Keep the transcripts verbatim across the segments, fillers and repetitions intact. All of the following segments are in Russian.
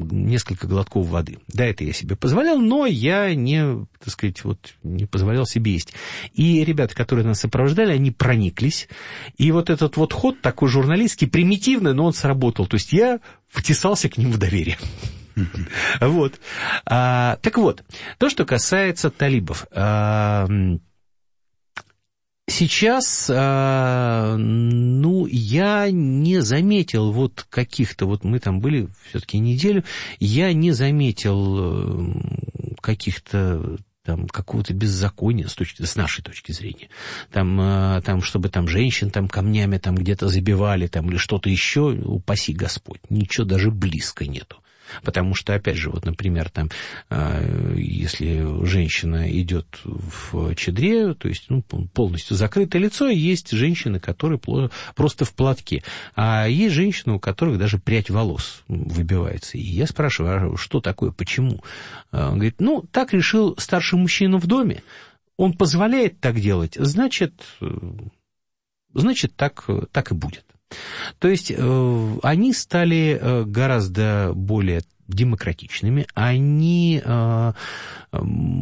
несколько глотков воды. Да, это я себе позволял, но я не, так сказать, вот, не позволял себе есть. И ребята, которые нас сопровождали, они прониклись. И вот этот вот ход такой журналистский, примитивный, но он сработал. То есть я втесался к ним в доверие. Вот. А, так вот, то, что касается талибов. А, сейчас, а, ну, я не заметил вот каких-то, вот мы там были все-таки неделю, я не заметил каких-то там какого-то беззакония с, точки, с нашей точки зрения. Там, там, чтобы там женщин там камнями там где-то забивали там, или что-то еще, упаси Господь. Ничего даже близко нету. Потому что, опять же, вот, например, там, если женщина идет в чадре, то есть ну, полностью закрытое лицо, есть женщины, которые просто в платке, а есть женщины, у которых даже прядь волос выбивается. И я спрашиваю, а что такое, почему? Он говорит, ну, так решил старший мужчина в доме, он позволяет так делать, значит, значит так, так и будет. То есть э, они стали э, гораздо более демократичными, они, э, э,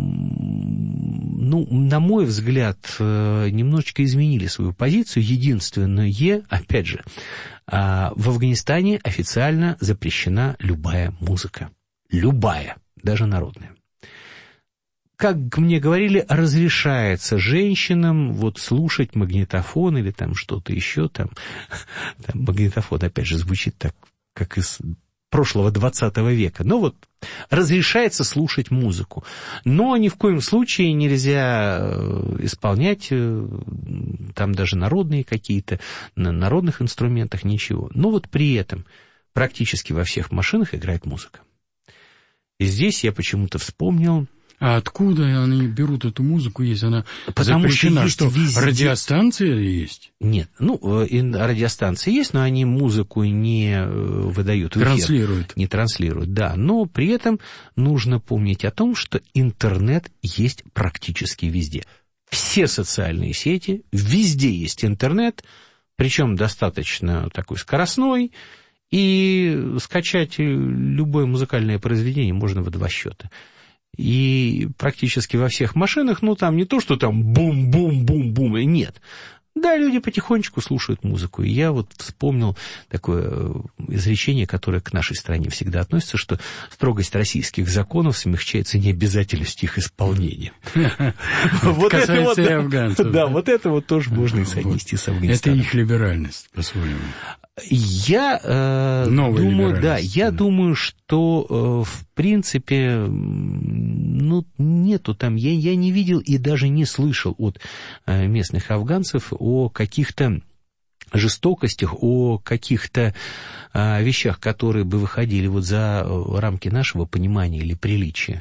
ну, на мой взгляд, э, немножечко изменили свою позицию. Единственное, опять же, э, в Афганистане официально запрещена любая музыка. Любая, даже народная. Как мне говорили, разрешается женщинам вот слушать магнитофон или там что-то еще. Там, там магнитофон, опять же, звучит так, как из прошлого двадцатого века. Но вот разрешается слушать музыку. Но ни в коем случае нельзя исполнять там даже народные какие-то, на народных инструментах ничего. Но вот при этом практически во всех машинах играет музыка. И здесь я почему-то вспомнил... А откуда они берут эту музыку, если она Потому запрещена? что, что везде... радиостанция есть? Нет, ну, радиостанции есть, но они музыку не выдают в эфир. Транслируют. Не транслируют, да. Но при этом нужно помнить о том, что интернет есть практически везде. Все социальные сети, везде есть интернет, причем достаточно такой скоростной, и скачать любое музыкальное произведение можно в два счета. И практически во всех машинах, ну, там не то, что там бум-бум-бум-бум, нет. Да, люди потихонечку слушают музыку. И я вот вспомнил такое изречение, которое к нашей стране всегда относится, что строгость российских законов смягчается необязательностью их исполнения. Касается и афганцев. Да, вот это вот тоже можно и соотнести с Афганистаном. Это их либеральность, по-своему. Я э, думаю, да, я да. думаю, что э, в принципе, ну, нету там, я, я не видел и даже не слышал от э, местных афганцев о каких-то жестокостях, о каких-то э, вещах, которые бы выходили вот за рамки нашего понимания или приличия.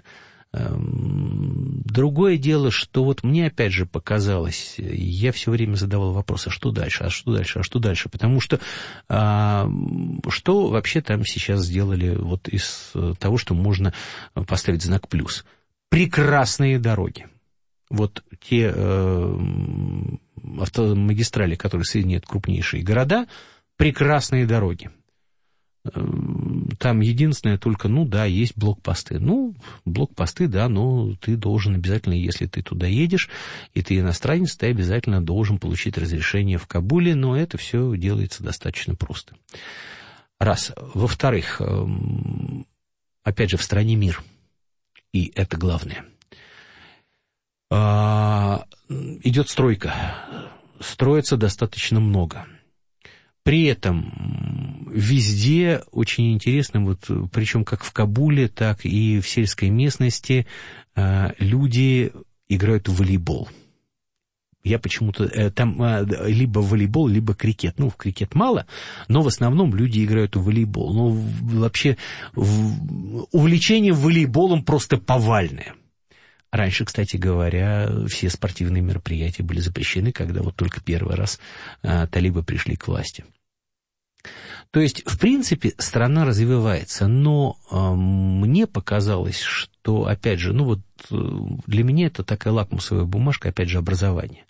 Другое дело, что вот мне опять же показалось, я все время задавал вопрос, а что дальше, а что дальше, а что дальше, потому что а, что вообще там сейчас сделали вот из того, что можно поставить знак плюс? Прекрасные дороги. Вот те э, автомагистрали, которые соединяют крупнейшие города, прекрасные дороги. Там единственное только, ну да, есть блокпосты. Ну, блокпосты, да, но ты должен обязательно, если ты туда едешь, и ты иностранец, ты обязательно должен получить разрешение в Кабуле, но это все делается достаточно просто. Раз. Во-вторых, опять же, в стране мир, и это главное. Идет стройка. Строится достаточно много. При этом везде очень интересно, вот, причем как в Кабуле, так и в сельской местности люди играют в волейбол. Я почему-то... Там либо волейбол, либо крикет. Ну, в крикет мало, но в основном люди играют в волейбол. Но вообще увлечение волейболом просто повальное. Раньше, кстати говоря, все спортивные мероприятия были запрещены, когда вот только первый раз а, талибы пришли к власти. То есть, в принципе, страна развивается, но а, мне показалось, что, опять же, ну вот для меня это такая лакмусовая бумажка, опять же, образование,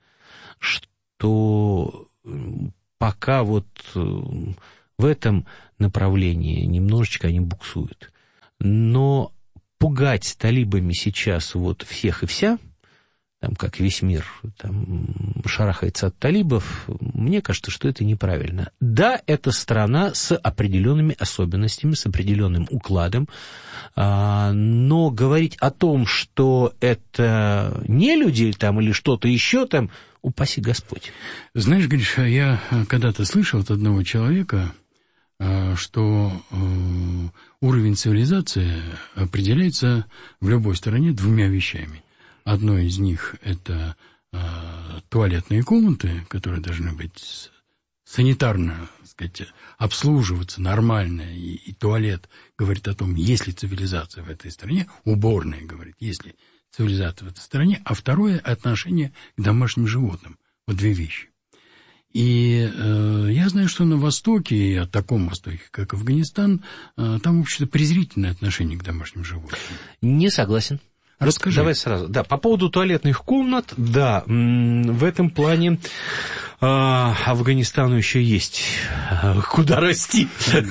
что пока вот в этом направлении немножечко они буксуют. Но пугать талибами сейчас вот всех и вся, там, как весь мир там, шарахается от талибов, мне кажется, что это неправильно. Да, это страна с определенными особенностями, с определенным укладом, но говорить о том, что это не люди там, или что-то еще там, упаси Господь. Знаешь, Гриша, я когда-то слышал от одного человека, что уровень цивилизации определяется в любой стране двумя вещами. Одно из них – это э, туалетные комнаты, которые должны быть санитарно, так сказать, обслуживаться нормально. И, и туалет говорит о том, есть ли цивилизация в этой стране. Уборная говорит, есть ли цивилизация в этой стране. А второе – отношение к домашним животным. Вот две вещи. И э, я знаю, что на Востоке, и о таком Востоке, как Афганистан, э, там, в общем-то, презрительное отношение к домашним животным. Не согласен. Расскажи. Давай сразу. Да, по поводу туалетных комнат, да, в этом плане э, Афганистану еще есть куда расти.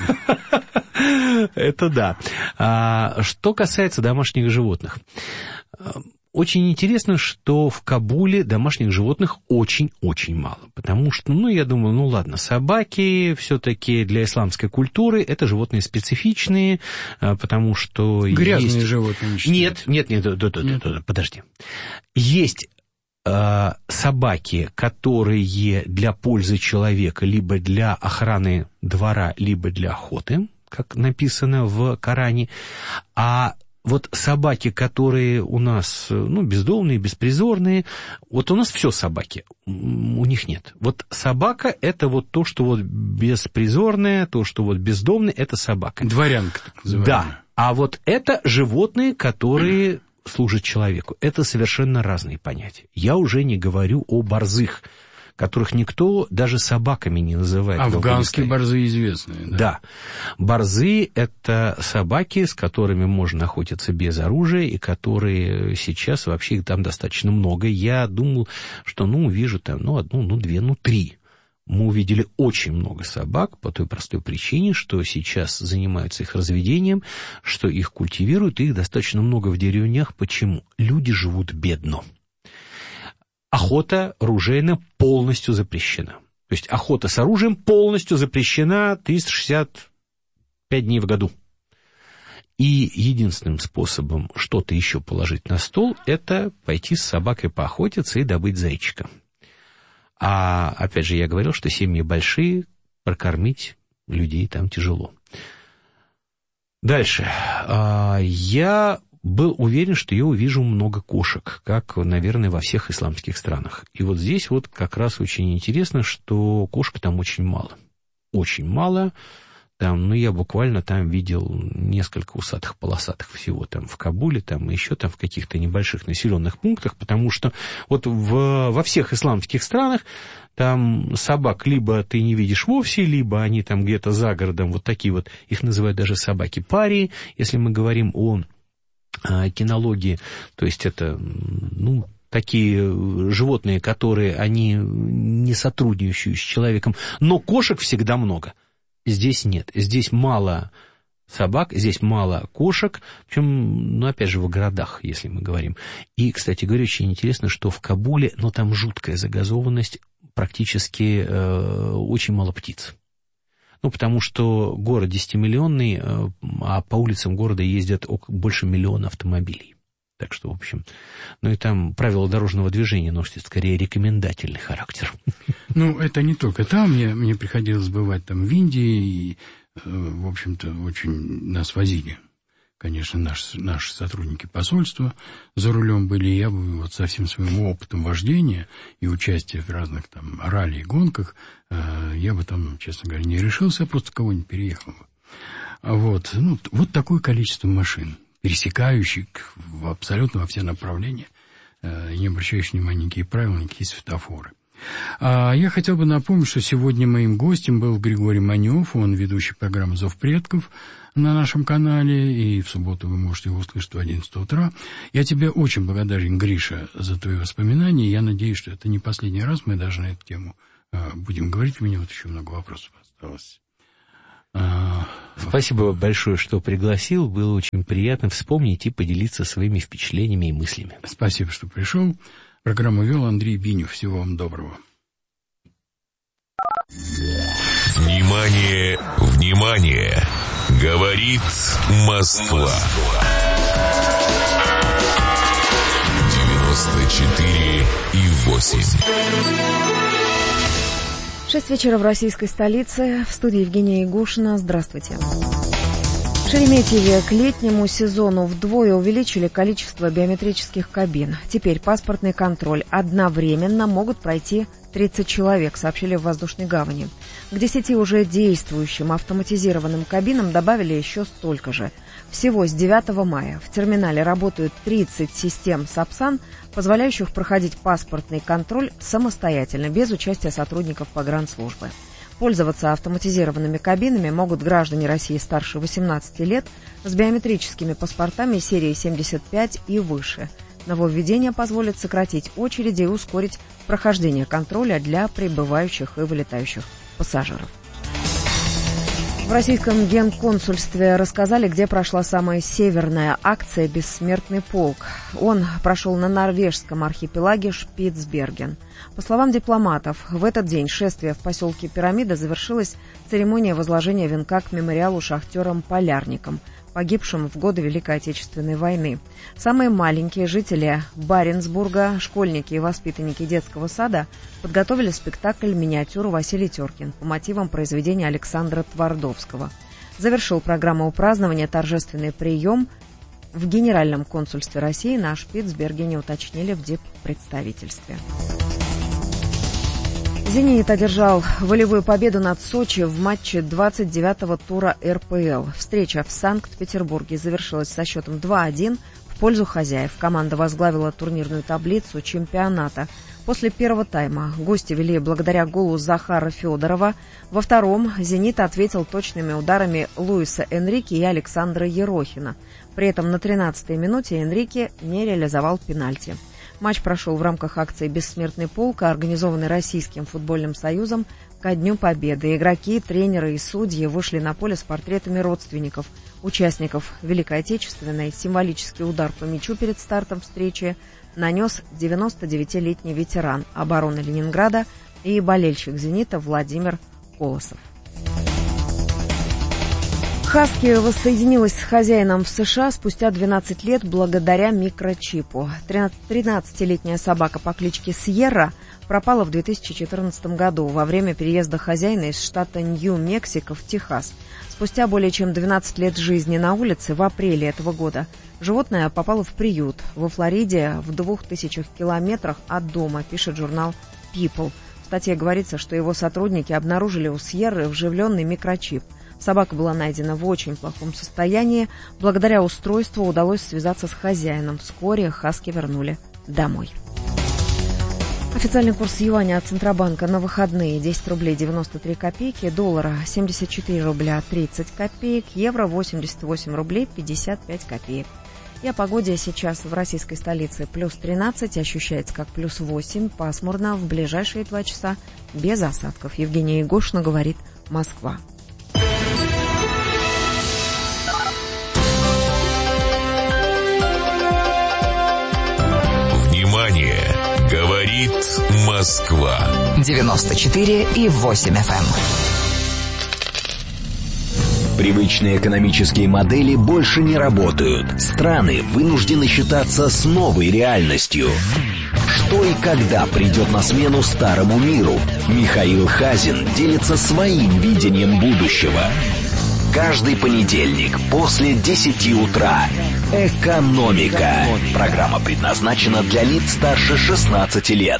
Это да. А, что касается домашних животных. Очень интересно, что в Кабуле домашних животных очень-очень мало. Потому что, ну, я думаю, ну, ладно, собаки все-таки для исламской культуры это животные специфичные, потому что... Грязные есть... животные. Нет, нет, нет, да, да, да, да, подожди. Есть э, собаки, которые для пользы человека, либо для охраны двора, либо для охоты, как написано в Коране, а вот собаки, которые у нас, ну, бездомные, беспризорные, вот у нас все собаки, у них нет. Вот собака – это вот то, что вот беспризорное, то, что вот бездомное – это собака. Дворянка, так называемая. Да, а вот это животные, которые служат человеку. Это совершенно разные понятия. Я уже не говорю о борзых, которых никто даже собаками не называет. Афганские борзы известные. Да. Да. Борзы – это собаки, с которыми можно охотиться без оружия, и которые сейчас, вообще их там достаточно много. Я думал, что, ну, увижу там, ну, одну, ну, две, ну, три. Мы увидели очень много собак по той простой причине, что сейчас занимаются их разведением, что их культивируют, и их достаточно много в деревнях. Почему? Люди живут бедно. Охота ружейная полностью запрещена. То есть охота с оружием полностью запрещена триста шестьдесят пять дней в году. И единственным способом что-то еще положить на стол, это пойти с собакой поохотиться и добыть зайчика. А опять же, я говорил, что семьи большие, прокормить людей там тяжело. Дальше. Я был уверен, что я увижу много кошек, как, наверное, во всех исламских странах. И вот здесь вот как раз очень интересно, что кошек там очень мало. Очень мало. Там, ну, я буквально там видел несколько усатых полосатых всего там в Кабуле, там еще там в каких-то небольших населенных пунктах, потому что вот в, во всех исламских странах там собак либо ты не видишь вовсе, либо они там где-то за городом, вот такие вот, их называют даже собаки-парии, если мы говорим о кинологии, то есть это, ну, такие животные, которые, они не сотрудничающие с человеком, но кошек всегда много. Здесь нет, здесь мало собак, здесь мало кошек, причем, ну, опять же, в городах, если мы говорим. И, кстати говоря, очень интересно, что в Кабуле, но там жуткая загазованность, практически э, очень мало птиц. Ну, потому что город десятимиллионный, а по улицам города ездят больше миллиона автомобилей. Так что, в общем, ну и там правила дорожного движения носят скорее рекомендательный характер. Ну, это не только там. Мне, мне приходилось бывать там в Индии, и, в общем-то, очень нас возили. Конечно, наши, наши сотрудники посольства за рулем были. Я бы вот со всем своим опытом вождения и участия в разных там ралли и гонках, э, я бы там, честно говоря, не решился, я просто кого-нибудь переехал бы. Вот, ну, вот такое количество машин, пересекающих абсолютно во все направления, э, не обращающих внимания на никакие правила, никакие светофоры. А я хотел бы напомнить, что сегодня моим гостем был Григорий Манев, он ведущий программы «Зов предков» на нашем канале, и в субботу вы можете его услышать в одиннадцать утра. Я тебе очень благодарен, Гриша, за твои воспоминания. Я надеюсь, что это не последний раз мы даже на эту тему будем говорить. У меня вот еще много вопросов осталось. Спасибо большое, что пригласил. Было очень приятно вспомнить и поделиться своими впечатлениями и мыслями. Спасибо, что пришел. Программу вел Андрей Бинев. Всего вам доброго. Внимание, внимание! Говорит Москва. девяносто четыре и восемь. Шесть вечера в российской столице. В студии Евгения Ягушина. Здравствуйте. В Шереметьеве к летнему сезону вдвое увеличили количество биометрических кабин. Теперь паспортный контроль одновременно могут пройти тридцать человек, сообщили в воздушной гавани. К десяти уже действующим автоматизированным кабинам добавили еще столько же. Всего с девятого мая в терминале работают тридцать систем САПСАН, позволяющих проходить паспортный контроль самостоятельно, без участия сотрудников погранслужбы. Пользоваться автоматизированными кабинами могут граждане России старше восемнадцати лет с биометрическими паспортами серии семьдесят пять и выше. Нововведение позволит сократить очереди и ускорить прохождение контроля для прибывающих и вылетающих пассажиров. В российском генконсульстве рассказали, где прошла самая северная акция «Бессмертный полк». Он прошел на норвежском архипелаге Шпицберген. По словам дипломатов, в этот день шествие в поселке Пирамида завершилась церемония возложения венка к мемориалу шахтерам-полярникам, погибшим в годы Великой Отечественной войны. Самые маленькие жители Баренцбурга, школьники и воспитанники детского сада подготовили спектакль «Миниатюру Василий Теркин» по мотивам произведения Александра Твардовского. Завершил программу празднования торжественный прием в Генеральном консульстве России на Шпицбергене, уточнили в диппредставительстве. «Зенит» одержал волевую победу над Сочи в матче двадцать девятого тура эр пэ эл. Встреча в Санкт-Петербурге завершилась со счетом два один в пользу хозяев. Команда возглавила турнирную таблицу чемпионата. После первого тайма гости вели благодаря голу Захара Федорова. Во втором «Зенит» ответил точными ударами Луиса Энрике и Александра Ерохина. При этом на тринадцатой минуте Энрике не реализовал пенальти. Матч прошел в рамках акции «Бессмертный полк», организованной Российским футбольным союзом ко Дню Победы. Игроки, тренеры и судьи вышли на поле с портретами родственников, участников Великой Отечественной. Символический удар по мячу перед стартом встречи нанес девяностодевятилетний ветеран обороны Ленинграда и болельщик «Зенита» Владимир Колосов. Хаски воссоединилась с хозяином в США спустя двенадцать лет благодаря микрочипу. тринадцатилетняя собака по кличке Сьерра пропала в две тысячи четырнадцатом году во время переезда хозяина из штата Нью-Мексико в Техас. Спустя более чем двенадцать лет жизни на улице в апреле этого года животное попало в приют во Флориде в двух тысячах километрах от дома, пишет журнал People. В статье говорится, что его сотрудники обнаружили у Сьерры вживленный микрочип. Собака была найдена в очень плохом состоянии. Благодаря устройству удалось связаться с хозяином. Вскоре хаски вернули домой. Официальный курс юаня от Центробанка на выходные десять рублей девяносто три копейки, доллара семьдесят четыре рубля тридцать копеек, евро восемьдесят восемь рублей пятьдесят пять копеек. И о погоде сейчас в российской столице плюс тринадцать, ощущается как плюс восемь, пасмурно, в ближайшие два часа без осадков. Евгения Ягушина, говорит Москва. Внимание! Говорит Москва. девяносто четыре и восемь эф эм. Привычные экономические модели больше не работают. Страны вынуждены считаться с новой реальностью. Что и когда придет на смену старому миру? Михаил Хазин делится своим видением будущего. Каждый понедельник после десяти утра. Экономика. Программа предназначена для лиц старше шестнадцати лет.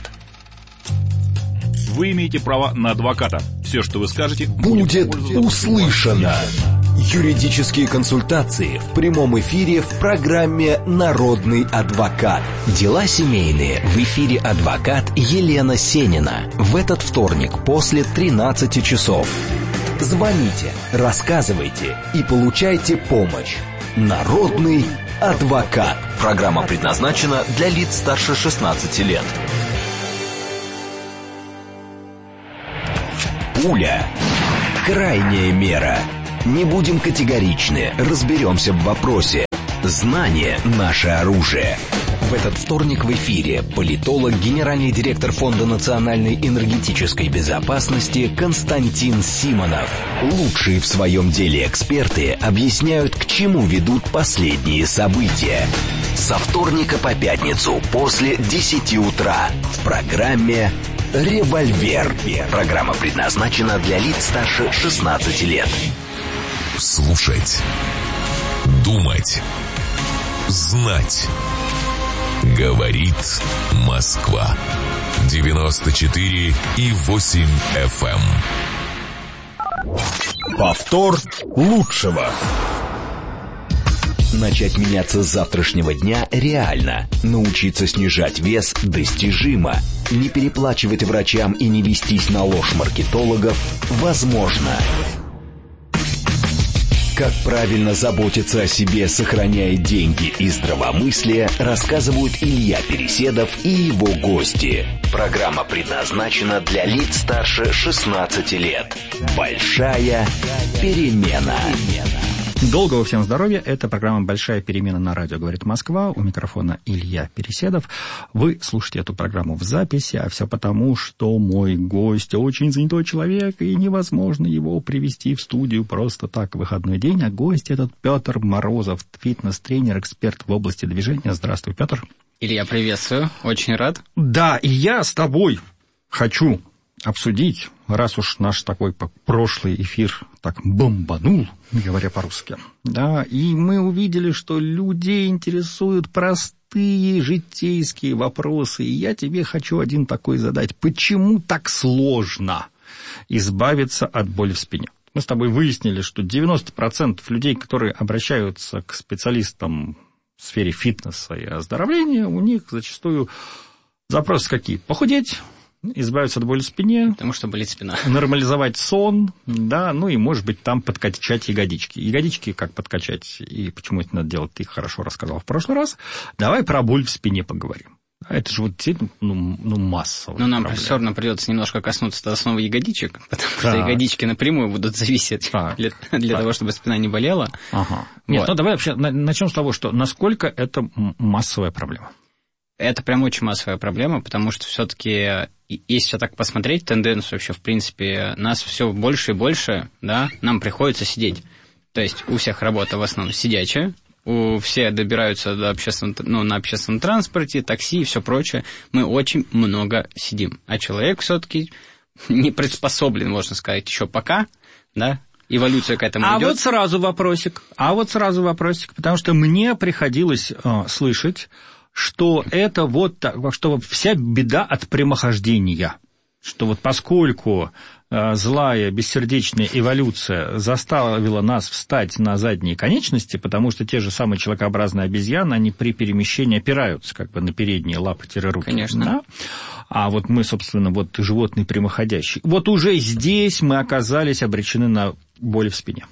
Вы имеете право на адвоката. Все, что вы скажете, будет услышано. Юридические консультации в прямом эфире в программе «Народный адвокат». Дела семейные. В эфире адвокат Елена Сенина. В этот вторник после тринадцати часов. Звоните, рассказывайте и получайте помощь. Народный адвокат. Программа предназначена для лиц старше шестнадцати лет. Пуля. Крайняя мера. Не будем категоричны, разберемся в вопросе. Знание – наше оружие. В этот вторник в эфире политолог, генеральный директор Фонда национальной энергетической безопасности Константин Симонов. Лучшие в своем деле эксперты объясняют, к чему ведут последние события. Со вторника по пятницу после десяти утра в программе «Револьвер». Программа предназначена для лиц старше шестнадцати лет. Слушать, думать, знать. Говорит Москва. девяносто четыре и восемь эф эм. Повтор лучшего. Начать меняться с завтрашнего дня реально. Научиться снижать вес достижимо. Не переплачивать врачам и не вестись на ложь маркетологов возможно. Как правильно заботиться о себе, сохраняя деньги и здравомыслие, рассказывают Илья Переседов и его гости. Программа предназначена для лиц старше шестнадцати лет. Большая перемена. Долгого всем здоровья. Это программа «Большая перемена» на радио «Говорит Москва». У микрофона Илья Переседов. Вы слушаете эту программу в записи, а все потому, что мой гость очень занятой человек, и невозможно его привести в студию просто так в выходной день. А гость этот Петр Морозов, фитнес-тренер, эксперт в области движения. Здравствуй, Петр. Илья, приветствую. Очень рад. Да, и я с тобой хочу обсудить, раз уж наш такой прошлый эфир так бомбанул, говоря по-русски, да, и мы увидели, что людей интересуют простые житейские вопросы, и я тебе хочу один такой задать. Почему так сложно избавиться от боли в спине? Мы с тобой выяснили, что девяносто процентов людей, которые обращаются к специалистам в сфере фитнеса и оздоровления, у них зачастую запросы какие? Похудеть, избавиться от боли в спине. Потому что болит спина. Нормализовать сон, да, ну и, может быть, там подкачать ягодички. Ягодички как подкачать и почему это надо делать, ты хорошо рассказал в прошлый раз. Давай про боль в спине поговорим. Это же вот ну, ну, массово. Но нам все равно придется немножко коснуться основы ягодичек, потому да. что ягодички напрямую будут зависеть так. для, для так. того, чтобы спина не болела. Ага. Нет, вот. Ну давай вообще начнем с того, что насколько это массовая проблема. Это прям очень массовая проблема, потому что все-таки, если все так посмотреть, тенденцию вообще, в принципе, нас все больше и больше, да, нам приходится сидеть. То есть у всех работа в основном сидячая, у все добираются до общественного, ну, на общественном транспорте, такси и все прочее. Мы очень много сидим. А человек все-таки не приспособлен, можно сказать, еще пока, да, эволюция к этому а идет. А вот сразу вопросик, а вот сразу вопросик, потому что мне приходилось э, слышать, что это вот так, что вся беда от прямохождения, что вот поскольку э, злая бессердечная эволюция заставила нас встать на задние конечности, потому что те же самые человекообразные обезьяны, они при перемещении опираются как бы на передние лапы-руки. Конечно. Да? А вот мы, собственно, вот животные прямоходящие. Вот уже здесь мы оказались обречены на боль в спине.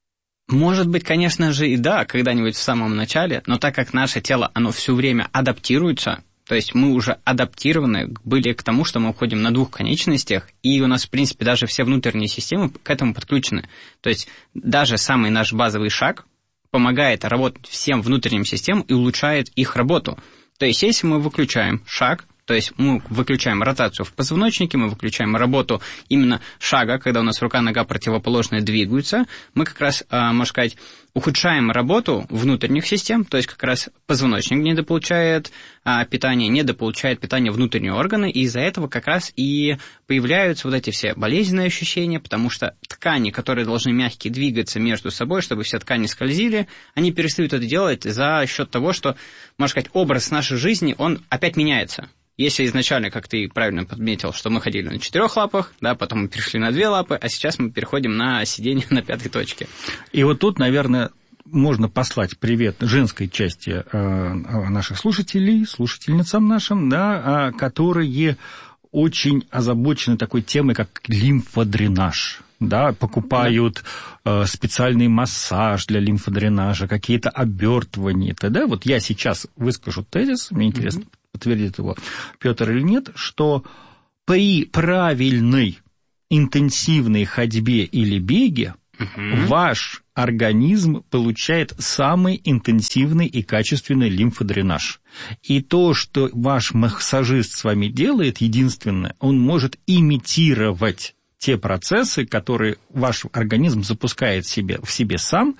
Может быть, конечно же, и да, когда-нибудь в самом начале, но так как наше тело, оно все время адаптируется, то есть мы уже адаптированы были к тому, что мы уходим на двух конечностях, и у нас, в принципе, даже все внутренние системы к этому подключены. То есть даже самый наш базовый шаг помогает работать всем внутренним системам и улучшает их работу. То есть если мы выключаем шаг, то есть мы выключаем ротацию в позвоночнике, мы выключаем работу именно шага, когда у нас рука-нога противоположная двигаются, мы как раз, можно сказать, ухудшаем работу внутренних систем, то есть как раз позвоночник недополучает питание, недополучает питание внутренние органы, и из-за этого как раз и появляются вот эти все болезненные ощущения, потому что ткани, которые должны мягкие двигаться между собой, чтобы все ткани скользили, они перестают это делать за счет того, что, можно сказать, образ нашей жизни, он опять меняется. Если изначально, как ты правильно подметил, что мы ходили на четырех лапах, да, потом мы перешли на две лапы, а сейчас мы переходим на сидение на пятой точке. И вот тут, наверное, можно послать привет женской части э, наших слушателей, слушательницам нашим, да, которые очень озабочены такой темой, как лимфодренаж. Да, покупают э, специальный массаж для лимфодренажа, какие-то обертывания и т.д. Вот я сейчас выскажу тезис, мне интересно, mm-hmm. подтвердит его Петр или нет, что при правильной интенсивной ходьбе или беге угу. ваш организм получает самый интенсивный и качественный лимфодренаж. И то, что ваш массажист с вами делает, единственное, он может имитировать те процессы, которые ваш организм запускает в себе, в себе сам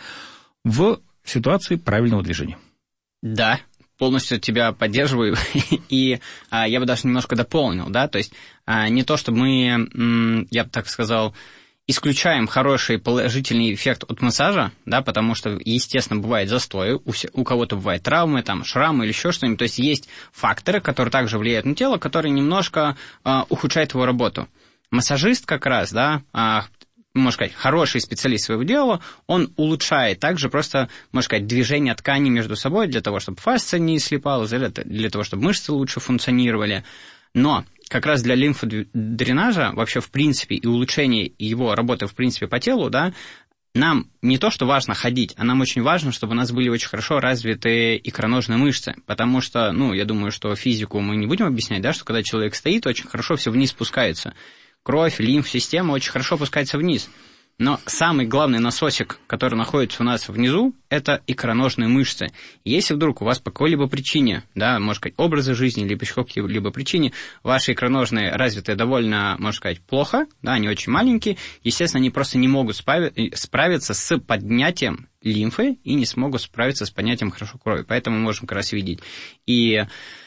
в ситуации правильного движения. Да, полностью тебя поддерживаю, и а, я бы даже немножко дополнил, да, то есть а, не то, чтобы мы, м, я бы так сказал, исключаем хороший положительный эффект от массажа, да, потому что, естественно, бывает застой, у, у кого-то бывают травмы, там, шрамы или еще что-нибудь, то есть есть факторы, которые также влияют на тело, которые немножко а, ухудшают его работу. Массажист как раз, да, а, можно сказать, хороший специалист своего дела, он улучшает также просто, можно сказать, движение тканей между собой для того, чтобы фасция не слипалась, для, для того, чтобы мышцы лучше функционировали. Но как раз для лимфодренажа вообще в принципе и улучшения его работы в принципе по телу, да, нам не то, что важно ходить, а нам очень важно, чтобы у нас были очень хорошо развитые икроножные мышцы, потому что, ну, я думаю, что физику мы не будем объяснять, да, что когда человек стоит, очень хорошо все вниз спускается. Кровь, лимф-система очень хорошо опускается вниз. Но самый главный насосик, который находится у нас внизу, это икроножные мышцы. Если вдруг у вас по какой-либо причине, да, можно сказать, образа жизни, либо по какой-либо причине, ваши икроножные развиты довольно, можно сказать, плохо, да, они очень маленькие, естественно, они просто не могут справиться с поднятием лимфы и не смогут справиться с поднятием хорошо крови. Поэтому мы можем как раз видеть и...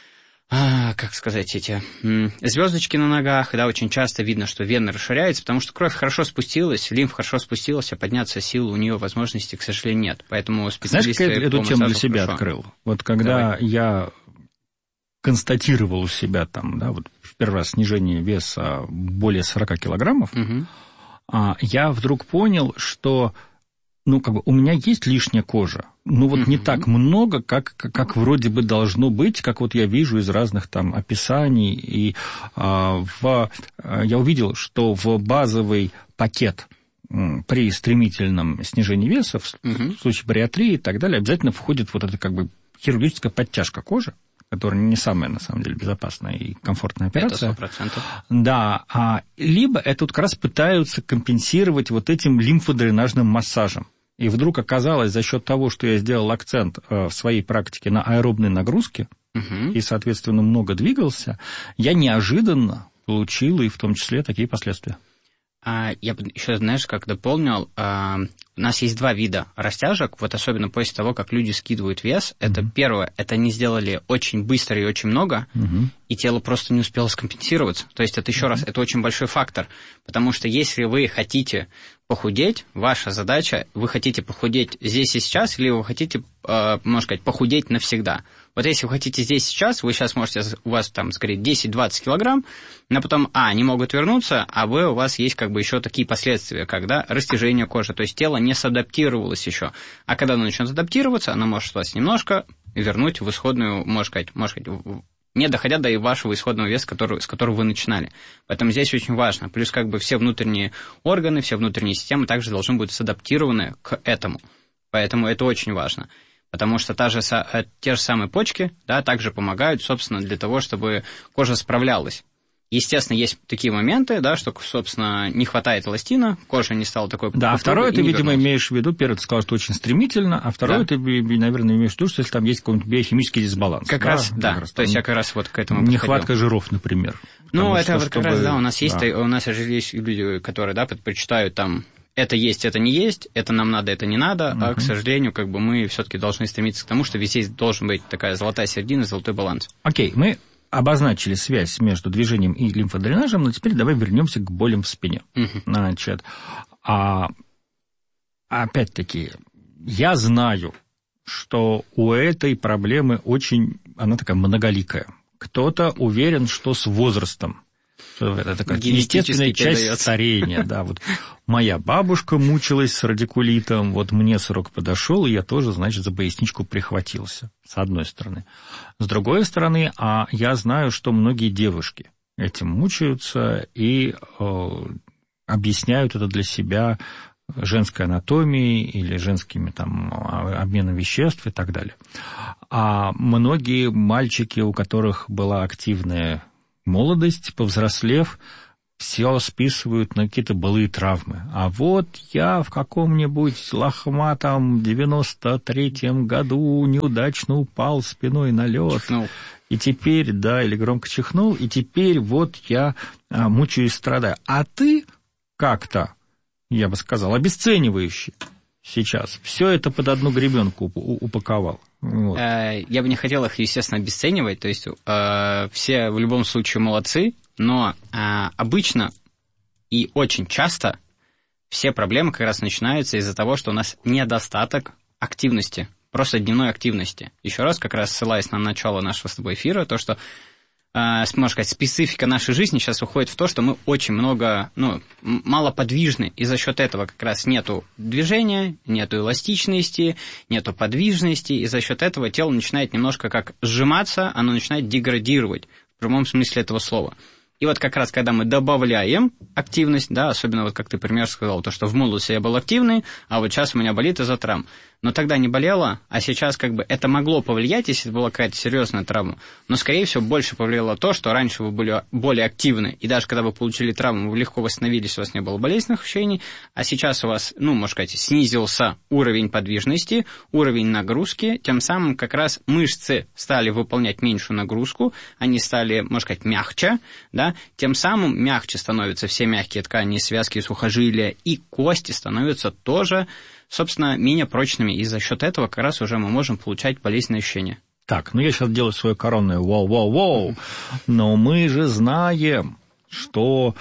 А, как сказать, эти звездочки на ногах, да, очень часто видно, что вены расширяются, потому что кровь хорошо спустилась, лимф хорошо спустилась, а подняться сил у нее возможности, к сожалению, нет. Поэтому специалисты... Знаешь, как я эту тему для себя хорошо. открыл? Вот когда Давай. я констатировал у себя там, да, вот в первый раз снижение веса более сорок килограммов, угу. я вдруг понял, что... Ну, как бы у меня есть лишняя кожа, но вот mm-hmm. не так много, как, как, как вроде бы должно быть, как вот я вижу из разных там описаний. И а, в, я увидел, что в базовый пакет при стремительном снижении веса, в mm-hmm. случае бариатрии и так далее, обязательно входит вот эта как бы хирургическая подтяжка кожи, которая не самая, на самом деле, безопасная и комфортная операция. Это сто процентов. Да, а, либо это вот как раз пытаются компенсировать вот этим лимфодренажным массажем. И вдруг оказалось, за счет того, что я сделал акцент в своей практике на аэробной нагрузке, угу. и, соответственно, много двигался, я неожиданно получил и в том числе такие последствия. А, я бы еще, знаешь, как дополнил, а, у нас есть два вида растяжек, вот особенно после того, как люди скидывают вес. Это mm-hmm. первое, это они сделали очень быстро и очень много, mm-hmm. и тело просто не успело скомпенсироваться. То есть это еще mm-hmm. раз, это очень большой фактор, потому что если вы хотите похудеть, ваша задача, вы хотите похудеть здесь и сейчас, или вы хотите, э, можно сказать, похудеть навсегда. Вот если вы хотите здесь и сейчас, вы сейчас можете, у вас там, скорее, десять-двадцать килограмм, но потом, а, они могут вернуться, а, б, у вас есть как бы еще такие последствия, когда растяжение кожи, то есть тело не садаптировалось еще. А когда оно начнет адаптироваться, оно может вас немножко вернуть в исходную, можно сказать, можно сказать, не доходя до вашего исходного веса, который, с которого вы начинали. Поэтому здесь очень важно. Плюс как бы все внутренние органы, все внутренние системы также должны быть садаптированы к этому. Поэтому это очень важно. Потому что та же, те же самые почки, да, также помогают, собственно, для того, чтобы кожа справлялась. Естественно, есть такие моменты, да, что, собственно, не хватает эластина, кожа не стала такой... Да, а второе ты, видимо, вернулась. Имеешь в виду, первое ты сказал, что очень стремительно, а второе да. ты, наверное, имеешь в виду, что если там есть какой-нибудь биохимический дисбаланс. Как да? раз, да, раз, то есть я как раз вот к этому нехватка подходил. Жиров, например. Ну, это что, вот чтобы... как раз, да, у нас есть, да. у нас же есть люди, которые, да, предпочитают там... Это есть, это не есть, это нам надо, это не надо, uh-huh. а, к сожалению, как бы мы все-таки должны стремиться к тому, что везде должен быть такая золотая середина, золотой баланс. Окей, okay, мы обозначили связь между движением и лимфодренажем, но теперь давай вернемся к болям в спине. Uh-huh. Значит, а, опять-таки, я знаю, что у этой проблемы очень, она такая многоликая. Кто-то уверен, что с возрастом. Это такая естественная часть передается. Старения. Да, вот моя бабушка мучилась с радикулитом, вот мне срок подошел, и я тоже, значит, за поясничку прихватился, с одной стороны. С другой стороны, а я знаю, что многие девушки этим мучаются и э, объясняют это для себя женской анатомией или женскими там обменом веществ и так далее. А многие мальчики, у которых была активная молодость, повзрослев, все списывают на какие-то былые травмы. А вот я в каком-нибудь лохматом девяносто третьем году неудачно упал спиной на лед. Чихнул. И теперь, да, или громко чихнул, и теперь вот я а, мучаюсь, страдаю. А ты как-то, я бы сказал, обесценивающий сейчас все это под одну гребенку упаковал. Вот. Я бы не хотел их, естественно, обесценивать. То есть э, все в любом случае молодцы, но э, обычно и очень часто все проблемы как раз начинаются из-за того, что у нас недостаток активности, просто дневной активности. Еще раз, как раз ссылаясь на начало нашего с тобой эфира, то, что можно сказать, специфика нашей жизни сейчас уходит в то, что мы очень много, ну, малоподвижны, и за счет этого как раз нету движения, нету эластичности, нету подвижности, и за счет этого тело начинает немножко как сжиматься, оно начинает деградировать, в прямом смысле этого слова. И вот как раз, когда мы добавляем активность, да, особенно вот как ты пример сказал, то, что в молодости я был активный, а вот сейчас у меня болит из-за травм. Но тогда не болело, а сейчас как бы это могло повлиять, если это была какая-то серьезная травма. Но, скорее всего, больше повлияло то, что раньше вы были более активны, и даже когда вы получили травму, вы легко восстановились, у вас не было болезненных ощущений, а сейчас у вас, ну, можно сказать, снизился уровень подвижности, уровень нагрузки, тем самым как раз мышцы стали выполнять меньшую нагрузку, они стали, можно сказать, мягче, да, тем самым мягче становятся все мягкие ткани, связки, сухожилия, и кости становятся тоже, собственно, менее прочными, и за счет этого как раз уже мы можем получать болезненные ощущения. Так, ну я сейчас делаю свое коронное воу-воу-воу, но мы же знаем, что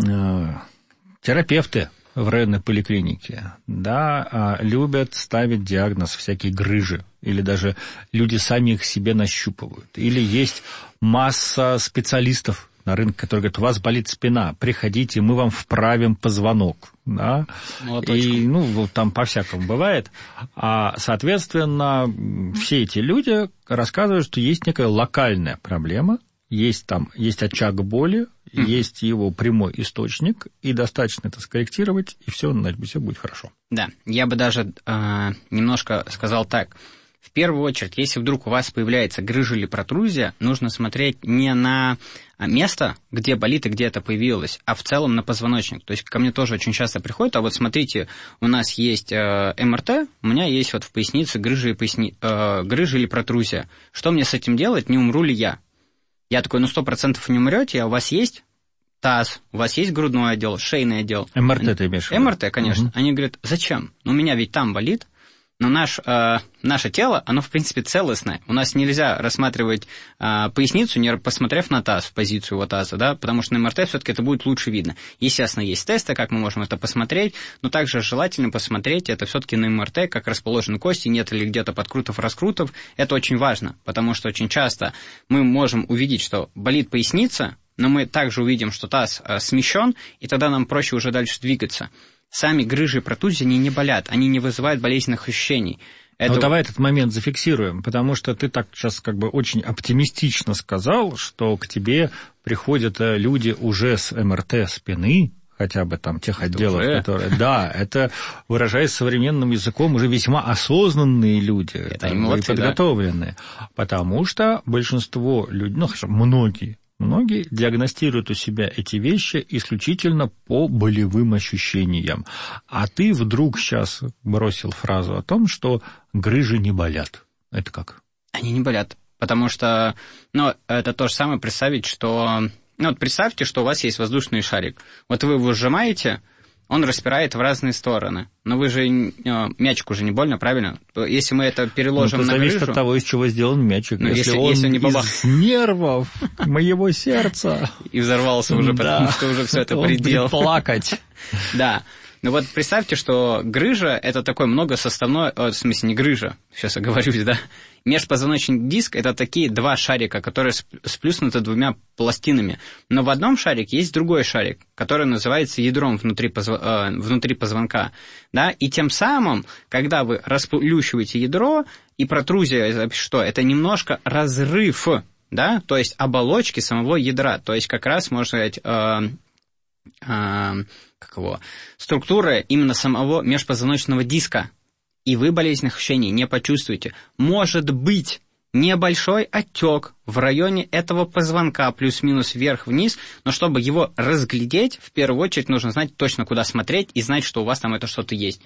э, терапевты в районной поликлинике, да, любят ставить диагноз всякие грыжи, или даже люди сами их себе нащупывают, или есть масса специалистов на рынке, которые говорят, у вас болит спина, приходите, мы вам вправим позвонок. Да? И, ну, вот там по-всякому бывает. А, соответственно, все эти люди рассказывают, что есть некая локальная проблема, есть там, есть очаг боли, mm. есть его прямой источник, и достаточно это скорректировать, и все, все будет хорошо. Да, я бы даже э, немножко сказал так. В первую очередь, если вдруг у вас появляется грыжа или протрузия, нужно смотреть не на место, где болит и где это появилось, а в целом на позвоночник. То есть ко мне тоже очень часто приходят, а вот смотрите, у нас есть э, эм эр тэ, у меня есть вот в пояснице грыжа, и поясни... э, грыжа или протрузия. Что мне с этим делать, не умру ли я? Я такой, ну сто процентов не умрете, а у вас есть таз, у вас есть грудной отдел, шейный отдел. эм эр тэ ты имеешь в виду? эм эр тэ, конечно. Угу. Они говорят, зачем? Ну, у меня ведь там болит. Но наш, э, наше тело, оно, в принципе, целостное. У нас нельзя рассматривать э, поясницу, не посмотрев на таз, в позицию его таза, да, потому что на эм эр тэ все-таки это будет лучше видно. Естественно, есть тесты, как мы можем это посмотреть, но также желательно посмотреть это все-таки на эм эр тэ, как расположены кости, нет ли где-то подкрутов-раскрутов. Это очень важно, потому что очень часто мы можем увидеть, что болит поясница, но мы также увидим, что таз э, смещен, и тогда нам проще уже дальше двигаться. Сами грыжи и протрузии, они не болят, они не вызывают болезненных ощущений. Это... Ну, давай этот момент зафиксируем, потому что ты так сейчас как бы очень оптимистично сказал, что к тебе приходят люди уже с эм эр тэ спины, хотя бы там тех отделов, уже... которые... Да, это, выражаясь современным языком, уже весьма осознанные люди, это и молодцы, подготовленные. Да? Потому что большинство людей, ну, хорошо, многие, Многие диагностируют у себя эти вещи исключительно по болевым ощущениям. А ты вдруг сейчас бросил фразу о том, что грыжи не болят. Это как? Они не болят, потому что, ну, это то же самое представить, что... Ну, вот представьте, что у вас есть воздушный шарик. Вот вы его сжимаете, он распирает в разные стороны. Но вы же... Мячику же не больно, правильно? Если мы это переложим ну, на грыжу... зависит от того, из чего сделан мячик. Ну, если, если он если не бабах... из нервов моего сердца... И взорвался уже, потому что уже все это предел. Он будет плакать. Да. Ну вот представьте, что грыжа – это такой многосоставной, в смысле не грыжа, сейчас оговорюсь, да, межпозвоночный диск – это такие два шарика, которые сплюснуты двумя пластинами. Но в одном шарике есть другой шарик, который называется ядром внутри, позв... э, внутри позвонка. Да? И тем самым, когда вы расплющиваете ядро, и протрузия, что? Это немножко разрыв, да, то есть оболочки самого ядра. То есть как раз, можно сказать... Э, э, как его, структура именно самого межпозвоночного диска, и вы болезненных ощущений не почувствуете. Может быть, небольшой отек в районе этого позвонка, плюс-минус вверх-вниз, но чтобы его разглядеть, в первую очередь нужно знать точно, куда смотреть, и знать, что у вас там это что-то есть.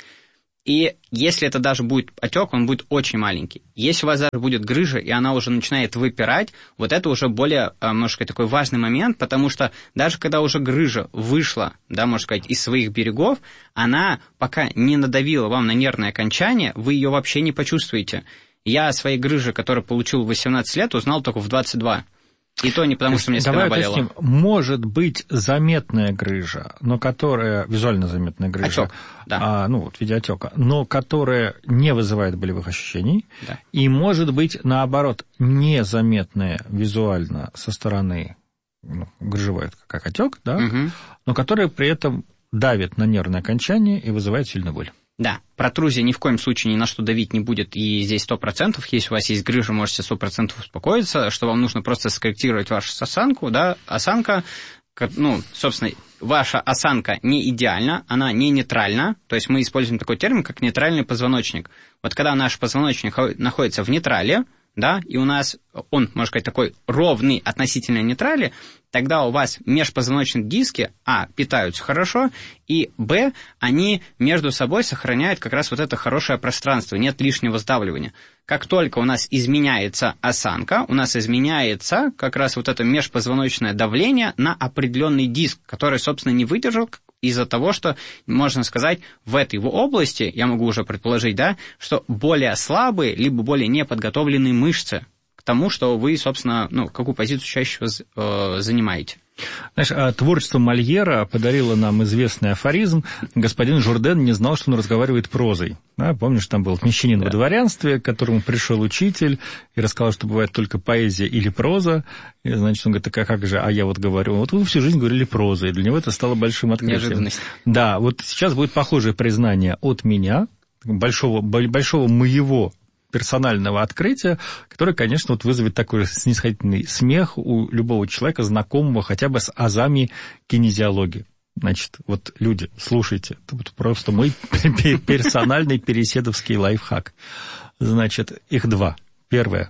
И если это даже будет отек, он будет очень маленький. Если у вас даже будет грыжа, и она уже начинает выпирать, вот это уже более, можно сказать, такой важный момент, потому что даже когда уже грыжа вышла, да, можно сказать, из своих берегов, она пока не надавила вам на нервное окончание, вы ее вообще не почувствуете. Я о своей грыже, которую получил в восемнадцать лет, узнал только в двадцать два. И то не потому, что мне спина болела. Уточним. Может быть заметная грыжа, но которая, визуально заметная грыжа, отек, да. а, ну, вот в виде отека, но которая не вызывает болевых ощущений, да. И может быть, наоборот, незаметная визуально со стороны, ну, грыжевая, как отек, да, угу. Но которая при этом давит на нервное окончание и вызывает сильную боль. Да, протрузия ни в коем случае ни на что давить не будет, и здесь сто процентов, если у вас есть грыжа, можете сто процентов успокоиться, что вам нужно просто скорректировать вашу осанку, да, осанка, ну, собственно, ваша осанка не идеальна, она не нейтральна, то есть мы используем такой термин, как нейтральный позвоночник. Вот когда наш позвоночник находится в нейтрале, да, и у нас он, можно сказать, такой ровный относительно нейтрали, тогда у вас межпозвоночные диски, а, питаются хорошо, и, б, они между собой сохраняют как раз вот это хорошее пространство, нет лишнего сдавливания. Как только у нас изменяется осанка, у нас изменяется как раз вот это межпозвоночное давление на определенный диск, который, собственно, не выдержал из-за того, что, можно сказать, в этой области, я могу уже предположить, да, что более слабые, либо более неподготовленные мышцы к тому, что вы, собственно, ну, какую позицию чаще всего э, занимаете. Знаешь, творчество Мольера подарило нам известный афоризм. Господин Журден не знал, что он разговаривает прозой. Да, помнишь, там был мещанин да. во дворянстве, к которому пришел учитель и рассказал, что бывает только поэзия или проза. И, значит, он говорит, так а как же? А я вот говорю, вот вы всю жизнь говорили прозой. И для него это стало большим открытием. Неожиданность. Да, вот сейчас будет похожее признание от меня, большого, большого моего персонального открытия, которое, конечно, вот вызовет такой снисходительный смех у любого человека, знакомого хотя бы с азами кинезиологии. Значит, вот люди, слушайте, это вот просто мой персональный переседовский лайфхак. Значит, их два. Первое.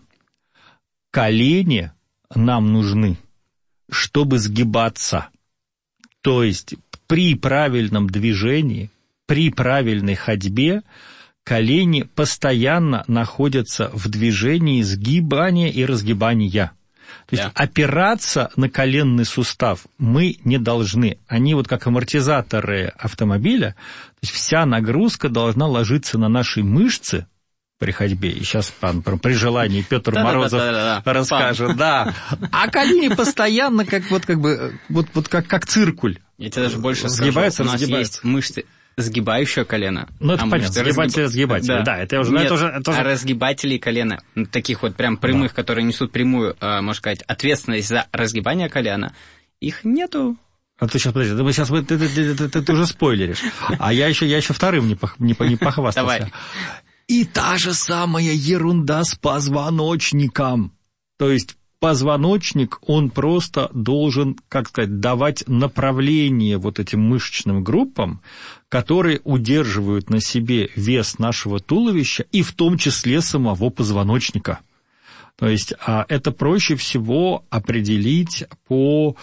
Колени нам нужны, чтобы сгибаться. То есть при правильном движении, при правильной ходьбе колени постоянно находятся в движении сгибания и разгибания. То есть да. опираться на коленный сустав мы не должны. Они вот как амортизаторы автомобиля, то есть вся нагрузка должна ложиться на наши мышцы при ходьбе. И сейчас пан, при желании Петр да, Морозов да, да, да, расскажет. Да. А колени постоянно как, вот, как, бы, вот, вот как, как циркуль. Я тебе даже больше скажу. Сгибается, у нас разгибается. есть мышцы сгибающее колено. Ну, это а понятно, сгибатели, разгиб... разгибатели, да. да, это уже... Нет, это уже, это уже... а разгибателей колена, таких вот прям прямых, да. которые несут прямую, можно сказать, ответственность за разгибание колена, их нету. А ты сейчас, подожди, ты, сейчас, ты, ты, ты, ты, ты, ты уже спойлеришь, а я еще, я еще вторым не, пох, не, не похвастался. Давай. И та же самая ерунда с позвоночником, то есть позвоночник, он просто должен, как сказать, давать направление вот этим мышечным группам, которые удерживают на себе вес нашего туловища и в том числе самого позвоночника. То есть это проще всего определить по,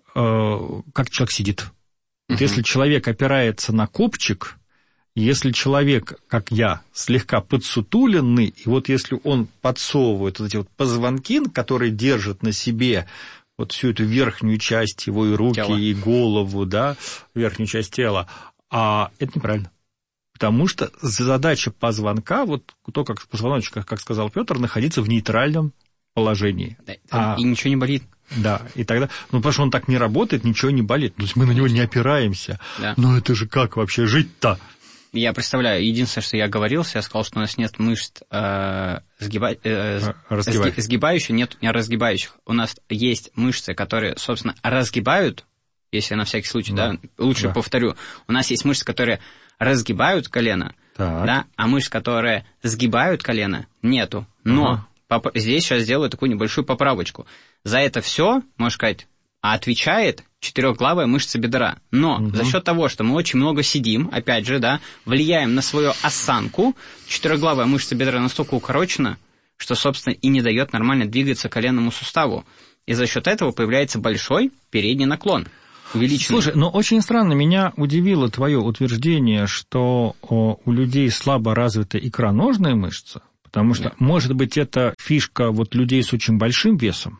как человек сидит. Вот если человек опирается на копчик, если человек, как я, слегка подсутуленный, и вот если он подсовывает вот эти вот позвонки, которые держат на себе вот всю эту верхнюю часть его и руки, тело. И голову, да, верхнюю часть тела, а это неправильно. Потому что задача позвонка, вот то, как позвоночник, как сказал Петр, находиться в нейтральном положении. Да, а, и ничего не болит. Да, и тогда, ну, потому что он так не работает, ничего не болит. То есть мы на него не опираемся. Да. Но это же как вообще жить-то? Я представляю, единственное, что я оговорился, я сказал, что у нас нет мышц э, сгиба... э, сги... сгибающих, нет не разгибающих. У нас есть мышцы, которые, собственно, разгибают, если на всякий случай, да, да лучше да. повторю, у нас есть мышцы, которые разгибают колено, да, а мышц, которые сгибают колено, нету. Но ага. поп... здесь сейчас сделаю такую небольшую поправочку. За это все, можно сказать, отвечает четырехглавая мышца бедра. Но угу. за счет того, что мы очень много сидим, опять же, да, влияем на свою осанку, четырехглавая мышца бедра настолько укорочена, что, собственно, и не дает нормально двигаться коленному суставу. И за счет этого появляется большой передний наклон. Увеличенный. Слушай, но очень странно, меня удивило твое утверждение, что о, у людей слабо развита икроножная мышца, потому что, да. может быть, это фишка вот людей с очень большим весом,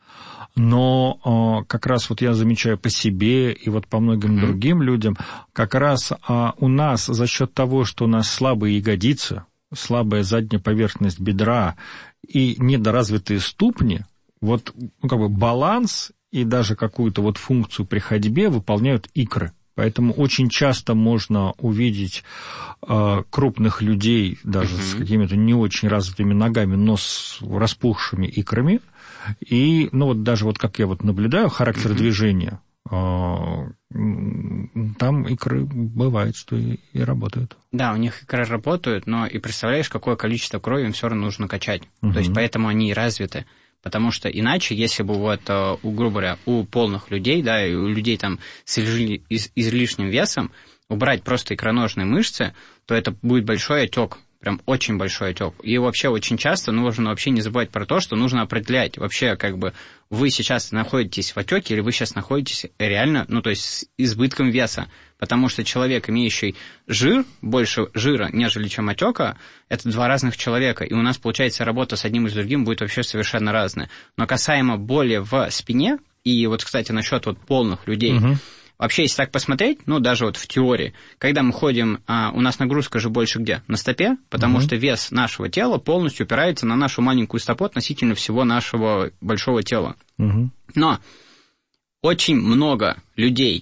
но о, как раз вот я замечаю по себе и вот по многим mm-hmm. другим людям, как раз о, у нас за счет того, что у нас слабые ягодицы, слабая задняя поверхность бедра и недоразвитые ступни, вот ну, как бы баланс и даже какую-то вот функцию при ходьбе выполняют икры. Поэтому очень часто можно увидеть э, крупных людей, даже uh-huh. с какими-то не очень развитыми ногами, но с распухшими икрами. И, ну вот даже вот как я вот наблюдаю характер uh-huh. движения, э, там икры бывает, что и, и работают. Да, у них икры работают, но и представляешь, какое количество крови им все равно нужно качать. Uh-huh. То есть поэтому они и развиты. Потому что иначе, если бы вот, у, грубо говоря, у полных людей, да, и у людей там с излишним весом убрать просто икроножные мышцы, то это будет большой отек, прям очень большой отек. И вообще очень часто нужно вообще не забывать про то, что нужно определять вообще, как бы, вы сейчас находитесь в отеке или вы сейчас находитесь реально, ну, то есть с избытком веса. Потому что человек, имеющий жир, больше жира, нежели чем отека, это два разных человека. И у нас, получается, работа с одним и с другим будет вообще совершенно разная. Но касаемо боли в спине, и вот, кстати, насчет вот полных людей, угу. вообще, если так посмотреть, ну, даже вот в теории, когда мы ходим, а, у нас нагрузка же больше где? На стопе, потому угу. что вес нашего тела полностью опирается на нашу маленькую стопу относительно всего нашего большого тела. Угу. Но очень много людей...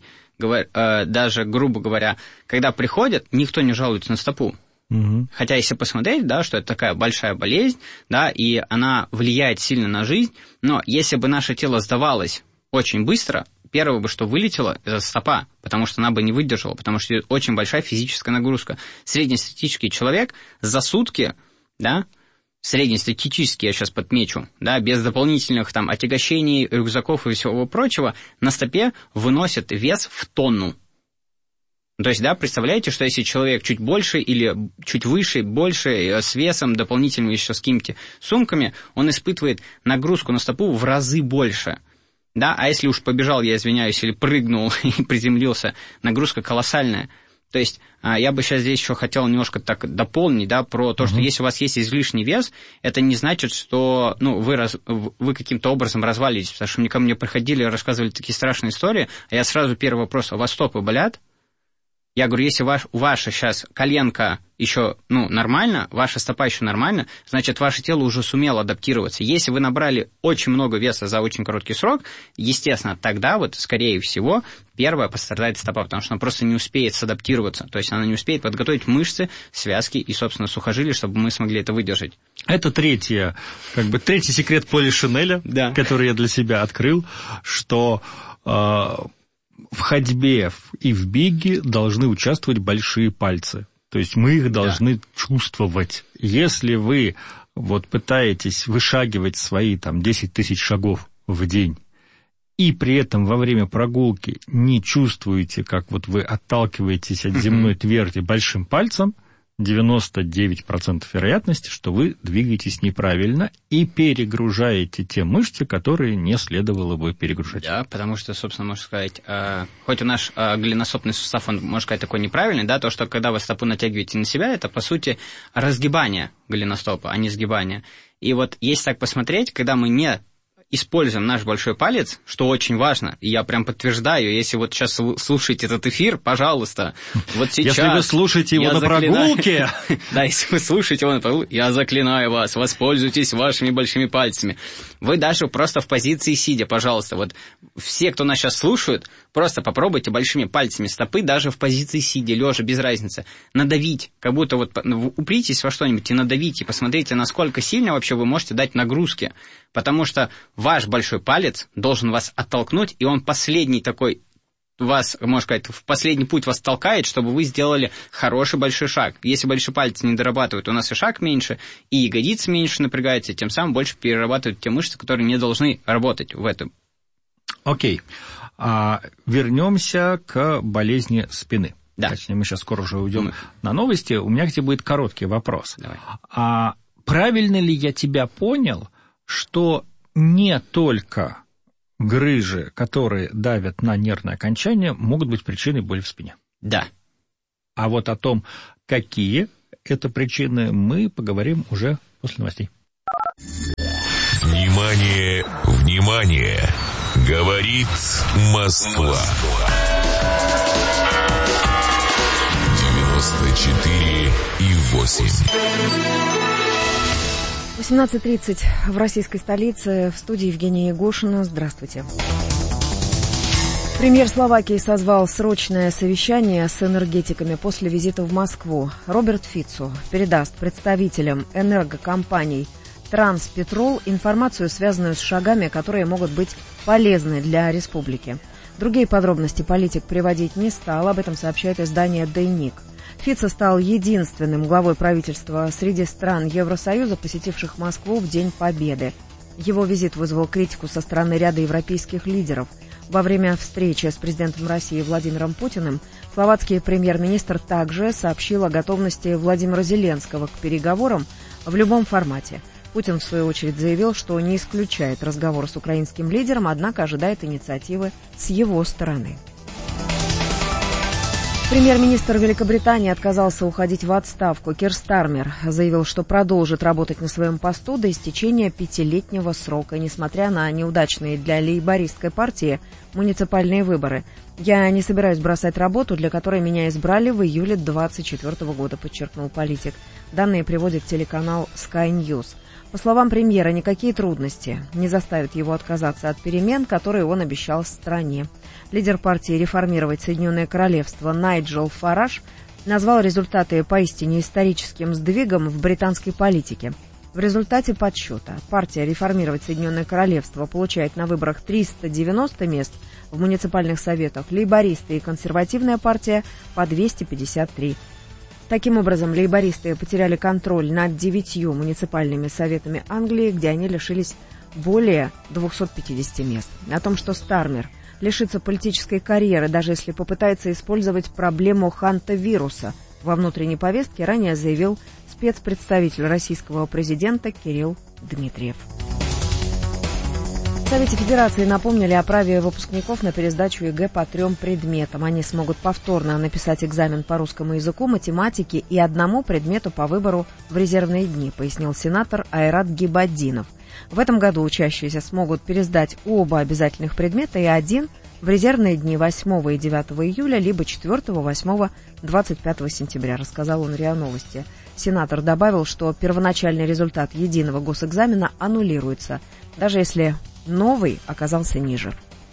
даже, грубо говоря, когда приходят, никто не жалуется на стопу. Угу. Хотя, если посмотреть, да, что это такая большая болезнь, да, и она влияет сильно на жизнь, но если бы наше тело сдавалось очень быстро, первое бы, что вылетело, это стопа, потому что она бы не выдержала, потому что очень большая физическая нагрузка. Среднестатистический человек за сутки, да, среднестатистический, я сейчас подмечу, да, без дополнительных там отягощений, рюкзаков и всего прочего, на стопе выносит вес в тонну. То есть, да, представляете, что если человек чуть больше или чуть выше, больше, с весом, дополнительно еще с какими-то сумками, он испытывает нагрузку на стопу в разы больше. Да, а если уж побежал, я извиняюсь, или прыгнул и приземлился, нагрузка колоссальная. То есть я бы сейчас здесь еще хотел немножко так дополнить, да, про то, что uh-huh. если у вас есть излишний вес, это не значит, что ну, вы, раз, вы каким-то образом развалитесь, потому что мне ко мне приходили, рассказывали такие страшные истории, а я сразу первый вопрос: у вас стопы болят? Я говорю, если ваш, ваша сейчас коленка еще ну, нормально, ваша стопа еще нормально, значит, ваше тело уже сумело адаптироваться. Если вы набрали очень много веса за очень короткий срок, естественно, тогда вот, скорее всего, первая пострадает стопа, потому что она просто не успеет садаптироваться. То есть она не успеет подготовить мышцы, связки и, собственно, сухожилия, чтобы мы смогли это выдержать. Это третье, как бы третий секрет Поли Шинеля, да. который я для себя открыл, что... Э- в ходьбе и в беге должны участвовать большие пальцы. То есть мы их должны да. чувствовать. Если вы вот пытаетесь вышагивать свои там, десять тысяч шагов в день, и при этом во время прогулки не чувствуете, как вот вы отталкиваетесь от земной тверди большим пальцем, девяносто девять процентов вероятности, что вы двигаетесь неправильно и перегружаете те мышцы, которые не следовало бы перегружать. Да, потому что, собственно, можно сказать, э, хоть у наш э, голеностопный сустав, он, можно сказать, такой неправильный, да, то, что когда вы стопу натягиваете на себя, это, по сути, разгибание голеностопа, а не сгибание. И вот если так посмотреть, когда мы не используем наш большой палец, что очень важно, и я прям подтверждаю, если вот сейчас слушаете этот эфир, пожалуйста, вот сейчас... Если вы слушаете его на прогулке... Да, если вы слушаете его на прогулке, я заклинаю вас, воспользуйтесь вашими большими пальцами. Вы даже просто в позиции сидя, пожалуйста, вот все, кто нас сейчас слушают, просто попробуйте большими пальцами стопы, даже в позиции сидя, лежа, без разницы, надавить, как будто вот упритесь во что-нибудь и надавите, посмотрите, насколько сильно вообще вы можете дать нагрузки, потому что ваш большой палец должен вас оттолкнуть, и он последний такой, вас, можно сказать, в последний путь вас толкает, чтобы вы сделали хороший большой шаг. Если большой палец не дорабатывает, у нас и шаг меньше, и ягодицы меньше напрягаются, и тем самым больше перерабатывают те мышцы, которые не должны работать в этом. Окей. А, вернемся к болезни спины. Да. Точнее, мы сейчас скоро уже уйдем мы... на новости. У меня к тебе будет короткий вопрос. Давай. А правильно ли я тебя понял, что не только грыжи, которые давят на нервное окончание, могут быть причиной боли в спине? Да. А вот о том, какие это причины, мы поговорим уже после новостей. Внимание, внимание! Говорит Москва. девяносто четыре и восемь. восемнадцать тридцать в российской столице. В студии Евгения Егошина. Здравствуйте. Премьер Словакии созвал срочное совещание с энергетиками после визита в Москву. Роберт Фицо передаст представителям энергокомпаний Транспетрол информацию, связанную с шагами, которые могут быть полезны для республики. Другие подробности политик приводить не стал, об этом сообщает издание «Дневник». Фицо стал единственным главой правительства среди стран Евросоюза, посетивших Москву в День Победы. Его визит вызвал критику со стороны ряда европейских лидеров. Во время встречи с президентом России Владимиром Путиным словацкий премьер-министр также сообщил о готовности Владимира Зеленского к переговорам в любом формате. Путин, в свою очередь, заявил, что не исключает разговор с украинским лидером, однако ожидает инициативы с его стороны. Премьер-министр Великобритании отказался уходить в отставку. Кир Стармер заявил, что продолжит работать на своем посту до истечения пятилетнего срока, несмотря на неудачные для лейбористской партии муниципальные выборы. «Я не собираюсь бросать работу, для которой меня избрали в июле двадцать четвёртого года», подчеркнул политик. Данные приводит телеканал Sky News. По словам премьера, никакие трудности не заставят его отказаться от перемен, которые он обещал стране. Лидер партии «Реформировать Соединенное Королевство» Найджел Фараж назвал результаты поистине историческим сдвигом в британской политике. В результате подсчета партия «Реформировать Соединенное Королевство» получает на выборах триста девяносто мест в муниципальных советах, лейбористы и консервативная партия по двести пятьдесят три. Таким образом, лейбористы потеряли контроль над девятью муниципальными советами Англии, где они лишились более двухсот пятидесяти мест. О том, что Стармер лишится политической карьеры, даже если попытается использовать проблему ханта-вируса во внутренней повестке, ранее заявил спецпредставитель российского президента Кирилл Дмитриев. В Совете Федерации напомнили о праве выпускников на пересдачу ЕГЭ по трем предметам. Они смогут повторно написать экзамен по русскому языку, математике и одному предмету по выбору в резервные дни, пояснил сенатор Айрат Гибаддинов. В этом году учащиеся смогут пересдать оба обязательных предмета и один в резервные дни восьмого и девятого июля, либо четвёртого, восьмого, двадцать пятого сентября, рассказал он РИА Новости. Сенатор добавил, что первоначальный результат единого госэкзамена аннулируется, даже если новый оказался ниже.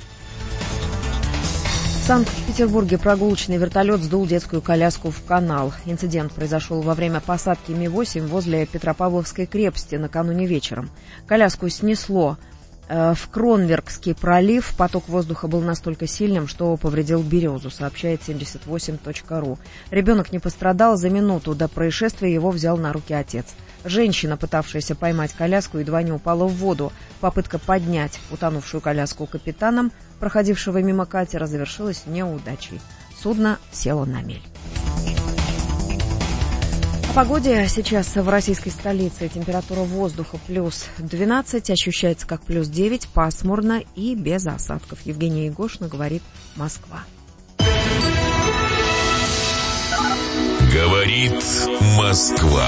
В Санкт-Петербурге прогулочный вертолет сдул детскую коляску в канал. Инцидент произошел во время посадки Ми восемь возле Петропавловской крепости накануне вечером. Коляску снесло э, в Кронверкский пролив. Поток воздуха был настолько сильным, что повредил березу, сообщает семьдесят восемь точка ру. Ребенок не пострадал. За минуту до происшествия его взял на руки отец. Женщина, пытавшаяся поймать коляску, едва не упала в воду. Попытка поднять утонувшую коляску капитаном, проходившего мимо катера, завершилась неудачей. Судно село на мель. О погоде. Сейчас в российской столице температура воздуха плюс двенадцать, ощущается как плюс девять, пасмурно и без осадков. Евгения Егошина, говорит Москва. Говорит Москва.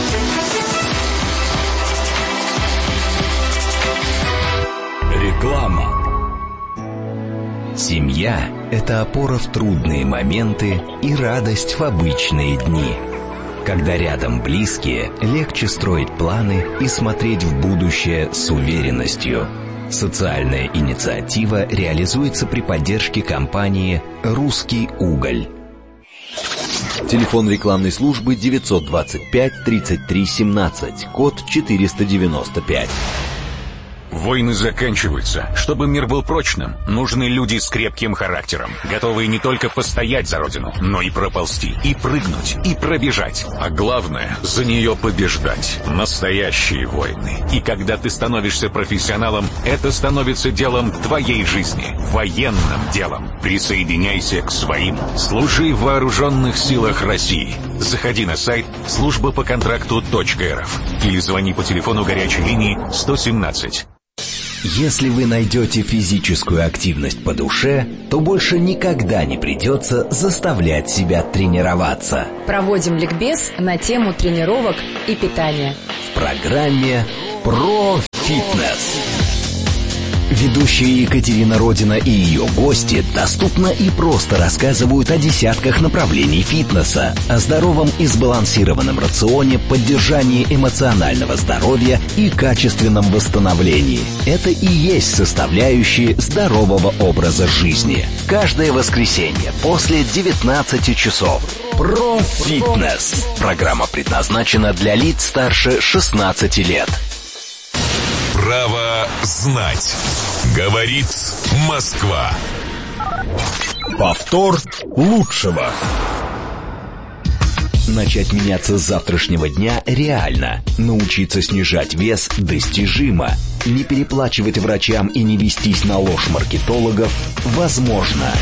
Реклама. Семья – это опора в трудные моменты и радость в обычные дни. Когда рядом близкие, легче строить планы и смотреть в будущее с уверенностью. Социальная инициатива реализуется при поддержке компании «Русский уголь». Телефон рекламной службы девятьсот двадцать пять тридцать три семнадцать, код четыреста девяносто пять. Войны заканчиваются. Чтобы мир был прочным, нужны люди с крепким характером, готовые не только постоять за родину, но и проползти, и прыгнуть, и пробежать. А главное, за нее побеждать. Настоящие войны. И когда ты становишься профессионалом, это становится делом твоей жизни, военным делом. Присоединяйся к своим. Служи в вооруженных силах России. Заходи на сайт служба по контракту точка эр эф или звони по телефону горячей линии сто семнадцать. Если вы найдете физическую активность по душе, то больше никогда не придется заставлять себя тренироваться. Проводим ликбез на тему тренировок и питания. В программе «Про фитнес». Ведущие Екатерина Родина и ее гости доступно и просто рассказывают о десятках направлений фитнеса, о здоровом и сбалансированном рационе, поддержании эмоционального здоровья и качественном восстановлении. Это и есть составляющие здорового образа жизни. Каждое воскресенье после девятнадцати часов. Про фитнес. Программа предназначена для лиц старше шестнадцати лет. Право знать. Говорит Москва. Повтор лучшего. Начать меняться с завтрашнего дня реально. Научиться снижать вес достижимо. Не переплачивать врачам и не вестись на ложь маркетологов возможно.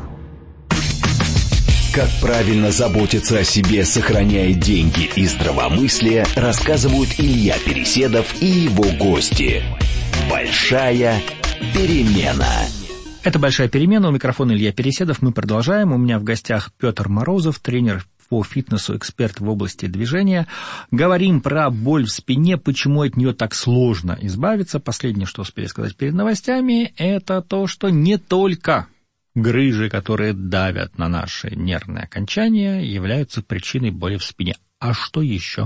Как правильно заботиться о себе, сохраняя деньги и здравомыслие, рассказывают Илья Переседов и его гости. Большая перемена. Это «Большая перемена». У микрофона Илья Переседов. Мы продолжаем. У меня в гостях Петр Морозов, тренер по фитнесу, эксперт в области движения. Говорим про боль в спине, почему от нее так сложно избавиться. Последнее, что успели сказать перед новостями, это то, что не только грыжи, которые давят на наши нервные окончания, являются причиной боли в спине. А что еще?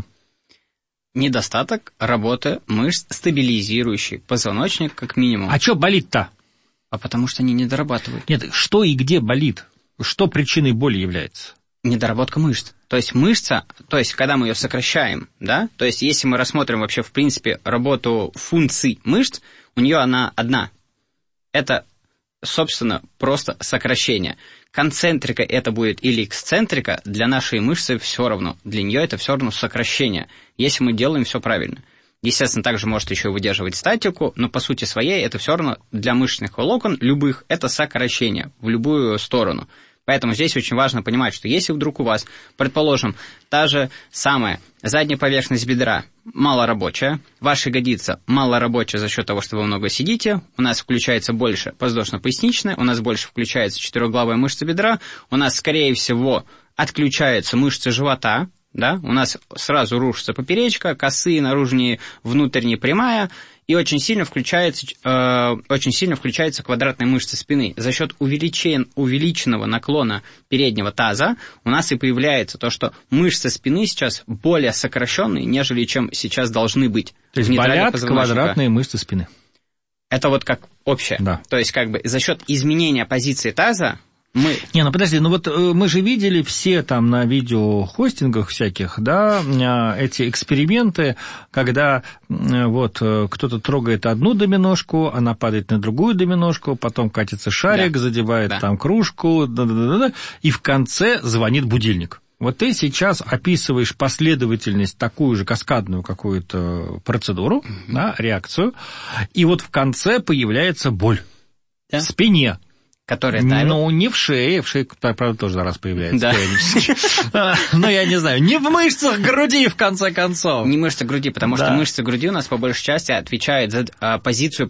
Недостаток работы мышц, стабилизирующий позвоночник, как минимум. А что болит-то? А потому что они не дорабатывают. Нет, что и где болит? Что причиной боли является? Недоработка мышц. То есть мышца, то есть когда мы ее сокращаем, да, то есть если мы рассмотрим вообще в принципе работу функций мышц, у нее она одна. Это, собственно, просто сокращение. Концентрика это будет или эксцентрика, для нашей мышцы все равно. Для нее это все равно сокращение, если мы делаем все правильно. Естественно, также может еще выдерживать статику, но по сути своей это все равно для мышечных волокон любых это сокращение в любую сторону. Поэтому здесь очень важно понимать, что если вдруг у вас, предположим, та же самая задняя поверхность бедра малорабочая, ваша ягодица малорабочая за счет того, что вы много сидите, у нас включается больше подвздошно-поясничная, у нас больше включается четырехглавая мышца бедра, у нас, скорее всего, отключаются мышцы живота, да, у нас сразу рушится поперечка, косые, наружные, внутренняя, прямая, и очень сильно включается, э, очень сильно включается квадратная мышца спины. За счет увеличен, увеличенного наклона переднего таза у нас и появляется то, что мышцы спины сейчас более сокращенные, нежели чем сейчас должны быть. То есть болят квадратные мышцы спины. Это вот как общее. Да. То есть как бы за счет изменения позиции таза мы... Не, ну подожди, ну вот мы же видели все там на видеохостингах всяких, да, эти эксперименты, когда вот кто-то трогает одну доминошку, она падает на другую доминошку, потом катится шарик, да. задевает да. там кружку, да-да-да-да, и в конце звонит будильник. Вот ты сейчас описываешь последовательность, такую же каскадную какую-то процедуру, mm-hmm. да, реакцию, и вот в конце появляется боль да. в спине. Которые давят. Ну, не в шее, в шее, правда, тоже раз появляется да. периодически. Ну, я не знаю, не в мышцах груди, в конце концов. Не мышцы груди, потому что мышцы груди у нас по большей части отвечают за позицию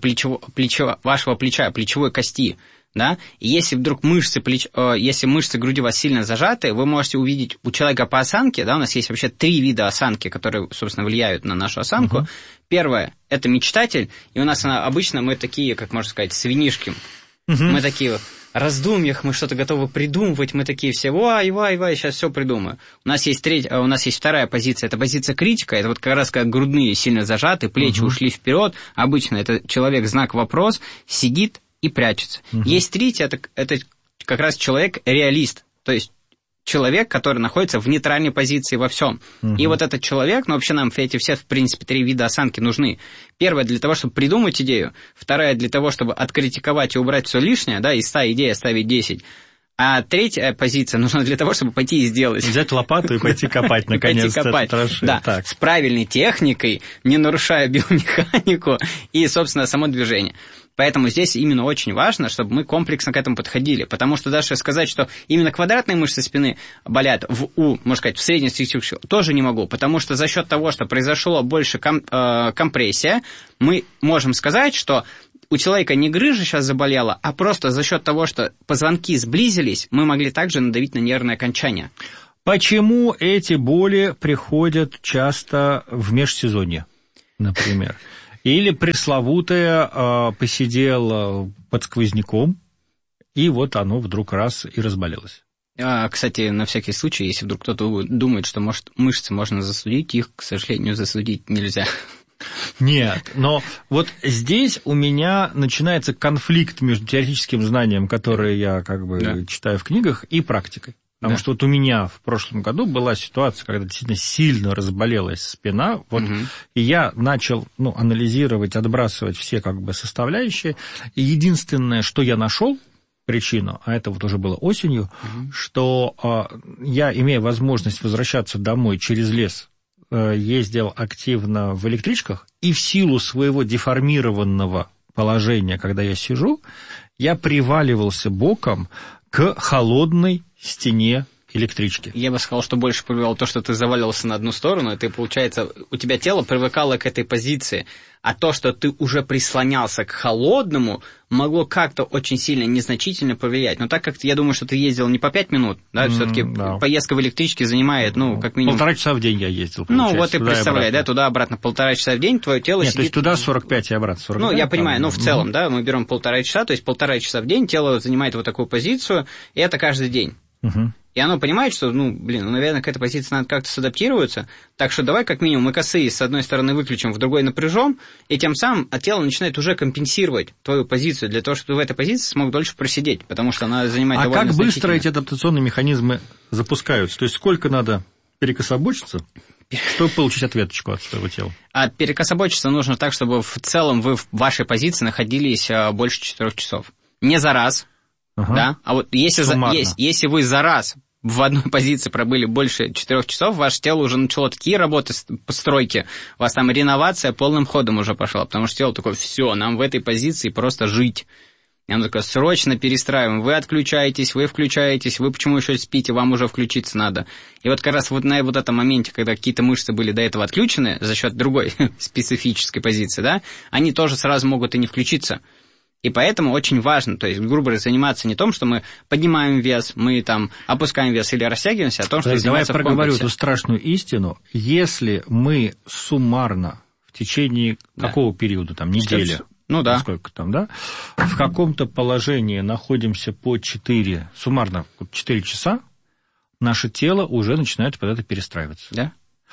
вашего плеча, плечевой кости. Да? И если вдруг мышцы, плеч... если мышцы груди у вас сильно зажаты, вы можете увидеть у человека по осанке, да, у нас есть вообще три вида осанки, которые, собственно, влияют на нашу осанку. Uh-huh. Первое – это мечтатель, и у нас она, обычно мы такие, как можно сказать, свинишки. Uh-huh. Мы такие в раздумьях, мы что-то готовы придумывать, мы такие все, вай, вай, вай, сейчас все придумаю. У нас есть третья, у нас есть вторая позиция, это позиция критика, это вот как раз как грудные сильно зажаты, плечи uh-huh. ушли вперед. Обычно это человек знак вопрос, сидит и прячется. Uh-huh. Есть третья, это, это как раз человек-реалист, то есть человек, который находится в нейтральной позиции во всем. Uh-huh. И вот этот человек, ну вообще нам эти все, в принципе, три вида осанки нужны. Первая для того, чтобы придумать идею, вторая для того, чтобы откритиковать и убрать все лишнее, да, из ста идей оставить десять. А третья позиция нужна для того, чтобы пойти и сделать. Взять лопату и пойти копать, наконец-то. Пойти копать, да, так. С правильной техникой, не нарушая биомеханику и, собственно, само движение. Поэтому здесь именно очень важно, чтобы мы комплексно к этому подходили, потому что даже сказать, что именно квадратные мышцы спины болят в У, можно сказать, в среднестатистическом, тоже не могу, потому что за счет того, что произошло больше ком- э, компрессия, мы можем сказать, что у человека не грыжа сейчас заболела, а просто за счет того, что позвонки сблизились, мы могли также надавить на нервное окончание. Почему эти боли приходят часто в межсезонье, например? Или пресловутое э, посидел под сквозняком, и вот оно вдруг раз и разболелось. А, кстати, на всякий случай, если вдруг кто-то думает, что может, мышцы можно засудить, их, к сожалению, засудить нельзя. Нет, но вот здесь у меня начинается конфликт между теоретическим знанием, которое я как бы да. читаю в книгах, и практикой. Потому да. что вот у меня в прошлом году была ситуация, когда действительно сильно разболелась спина, вот, угу. и я начал ну, анализировать, отбрасывать все как бы составляющие, и единственное, что я нашел причину, а это вот уже было осенью, угу. что э, я, имея возможность возвращаться домой через лес, ездил активно в электричках, и в силу своего деформированного положения, когда я сижу, я приваливался боком к холодной стене электрички. Я бы сказал, что больше повлияло то, что ты завалился на одну сторону, и ты, получается, у тебя тело привыкало к этой позиции, а то, что ты уже прислонялся к холодному, могло как-то очень сильно, незначительно повлиять. Но так как я думаю, что ты ездил не по пять минут, да, mm, все-таки да. поездка в электричке занимает, ну, как минимум... Полтора часа в день я ездил. Ну, вот и представляй, да, туда-обратно полтора часа в день, твое тело Нет, сидит... то есть туда сорок пять и обратно сорок пять? Ну, я понимаю, там, но в целом, mm. да, мы берем полтора часа, то есть полтора часа в день тело занимает вот такую позицию, и это каждый день. Mm-hmm. И оно понимает, что, ну, блин, ну, наверное, к этой позиции надо как-то садаптироваться, так что давай как минимум мы косые с одной стороны выключим, в другой напряжем, и тем самым от тело начинает уже компенсировать твою позицию для того, чтобы ты в этой позиции смог дольше просидеть, потому что она занимает а довольно как быстро эти адаптационные механизмы запускаются? То есть сколько надо перекособочиться, чтобы получить ответочку от своего тела? А перекособочиться нужно так, чтобы в целом вы в вашей позиции находились больше четырех часов. Не за раз, ага. да, а вот если, за, если, если вы за раз в одной позиции пробыли больше четырех часов, ваше тело уже начало такие работы по стройке, у вас там реновация полным ходом уже пошла, потому что тело такое, все, нам в этой позиции просто жить. И оно такое, срочно перестраиваем, вы отключаетесь, вы включаетесь, вы почему еще спите, вам уже включиться надо. И вот как раз вот на вот этом моменте, когда какие-то мышцы были до этого отключены за счет другой специфической позиции, да, они тоже сразу могут и не включиться. И поэтому очень важно, то есть, грубо говоря, заниматься не том, что мы поднимаем вес, мы там опускаем вес или растягиваемся, а том, что заниматься в комплексе. Давай я проговорю эту страшную истину. Если мы суммарно в течение да. какого периода, там, недели, ну да, сколько там, да, в каком-то положении находимся по четыре, суммарно четыре часа, наше тело уже начинает под это перестраиваться. Да.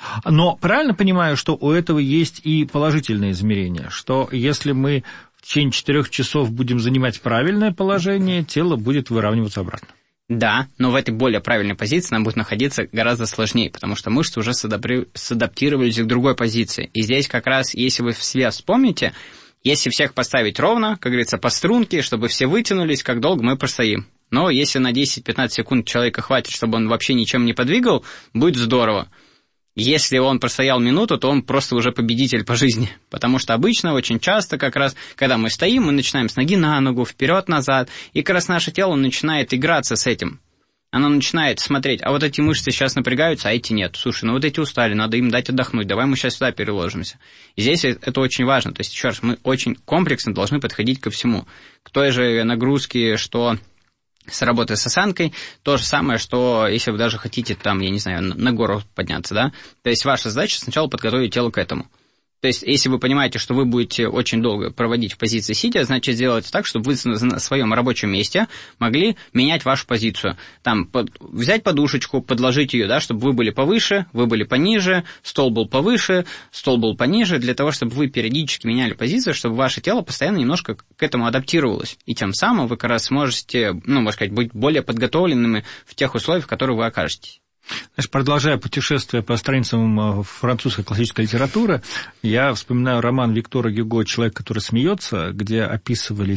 Но правильно понимаю, что у этого есть и положительные измерения, что если мы в течение четырех часов будем занимать правильное положение, тело будет выравниваться обратно. Да, но в этой более правильной позиции нам будет находиться гораздо сложнее, потому что мышцы уже садаптировались к другой позиции. И здесь как раз, если вы все вспомните, если всех поставить ровно, как говорится, по струнке, чтобы все вытянулись, как долго мы простоим. Но если на десять-пятнадцать секунд человека хватит, чтобы он вообще ничем не подвигал, будет здорово. Если он простоял минуту, то он просто уже победитель по жизни. Потому что обычно, очень часто, как раз, когда мы стоим, мы начинаем с ноги на ногу, вперед-назад, и как раз наше тело начинает играться с этим. Оно начинает смотреть, а вот эти мышцы сейчас напрягаются, а эти нет. Слушай, ну вот эти устали, надо им дать отдохнуть, давай мы сейчас сюда переложимся. И здесь это очень важно. То есть, еще раз, мы очень комплексно должны подходить ко всему. К той же нагрузке, что... с работой с осанкой, то же самое, что если вы даже хотите, там, я не знаю, на гору подняться, да, то есть ваша задача сначала подготовить тело к этому. То есть, если вы понимаете, что вы будете очень долго проводить в позиции сидя, значит, сделайте так, чтобы вы на своем рабочем месте могли менять вашу позицию. Там, под, взять подушечку, подложить ее, да, чтобы вы были повыше, вы были пониже, стол был повыше, стол был пониже, для того, чтобы вы периодически меняли позицию, чтобы ваше тело постоянно немножко к этому адаптировалось. И тем самым вы как раз сможете, ну, можно сказать, быть более подготовленными в тех условиях, в которых вы окажетесь. Знаешь, продолжая путешествие по страницам французской классической литературы, я вспоминаю роман Виктора Гюго «Человек, который смеется», где описывались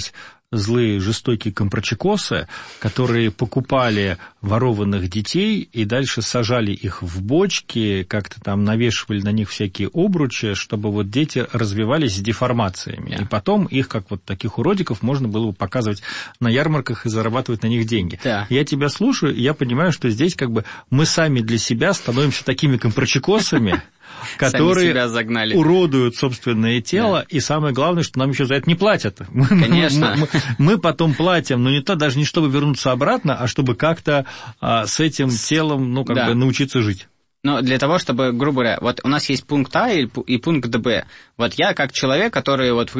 злые, жестокие компрочекосы, которые покупали ворованных детей и дальше сажали их в бочки, как-то там навешивали на них всякие обручи, чтобы вот дети развивались с деформациями. Yeah. И потом их, как вот таких уродиков, можно было бы показывать на ярмарках и зарабатывать на них деньги. Yeah. Я тебя слушаю, и я понимаю, что здесь как бы мы сами для себя становимся такими компрочекосами, которые уродуют собственное тело, да. И самое главное, что нам еще за это не платят. Конечно. Мы, мы, мы потом платим, но не то, даже не чтобы вернуться обратно, а чтобы как-то а, с этим телом, ну, как да. бы научиться жить. Но для того, чтобы, грубо говоря, вот у нас есть пункт А и, и пункт Б. Вот я как человек, который вот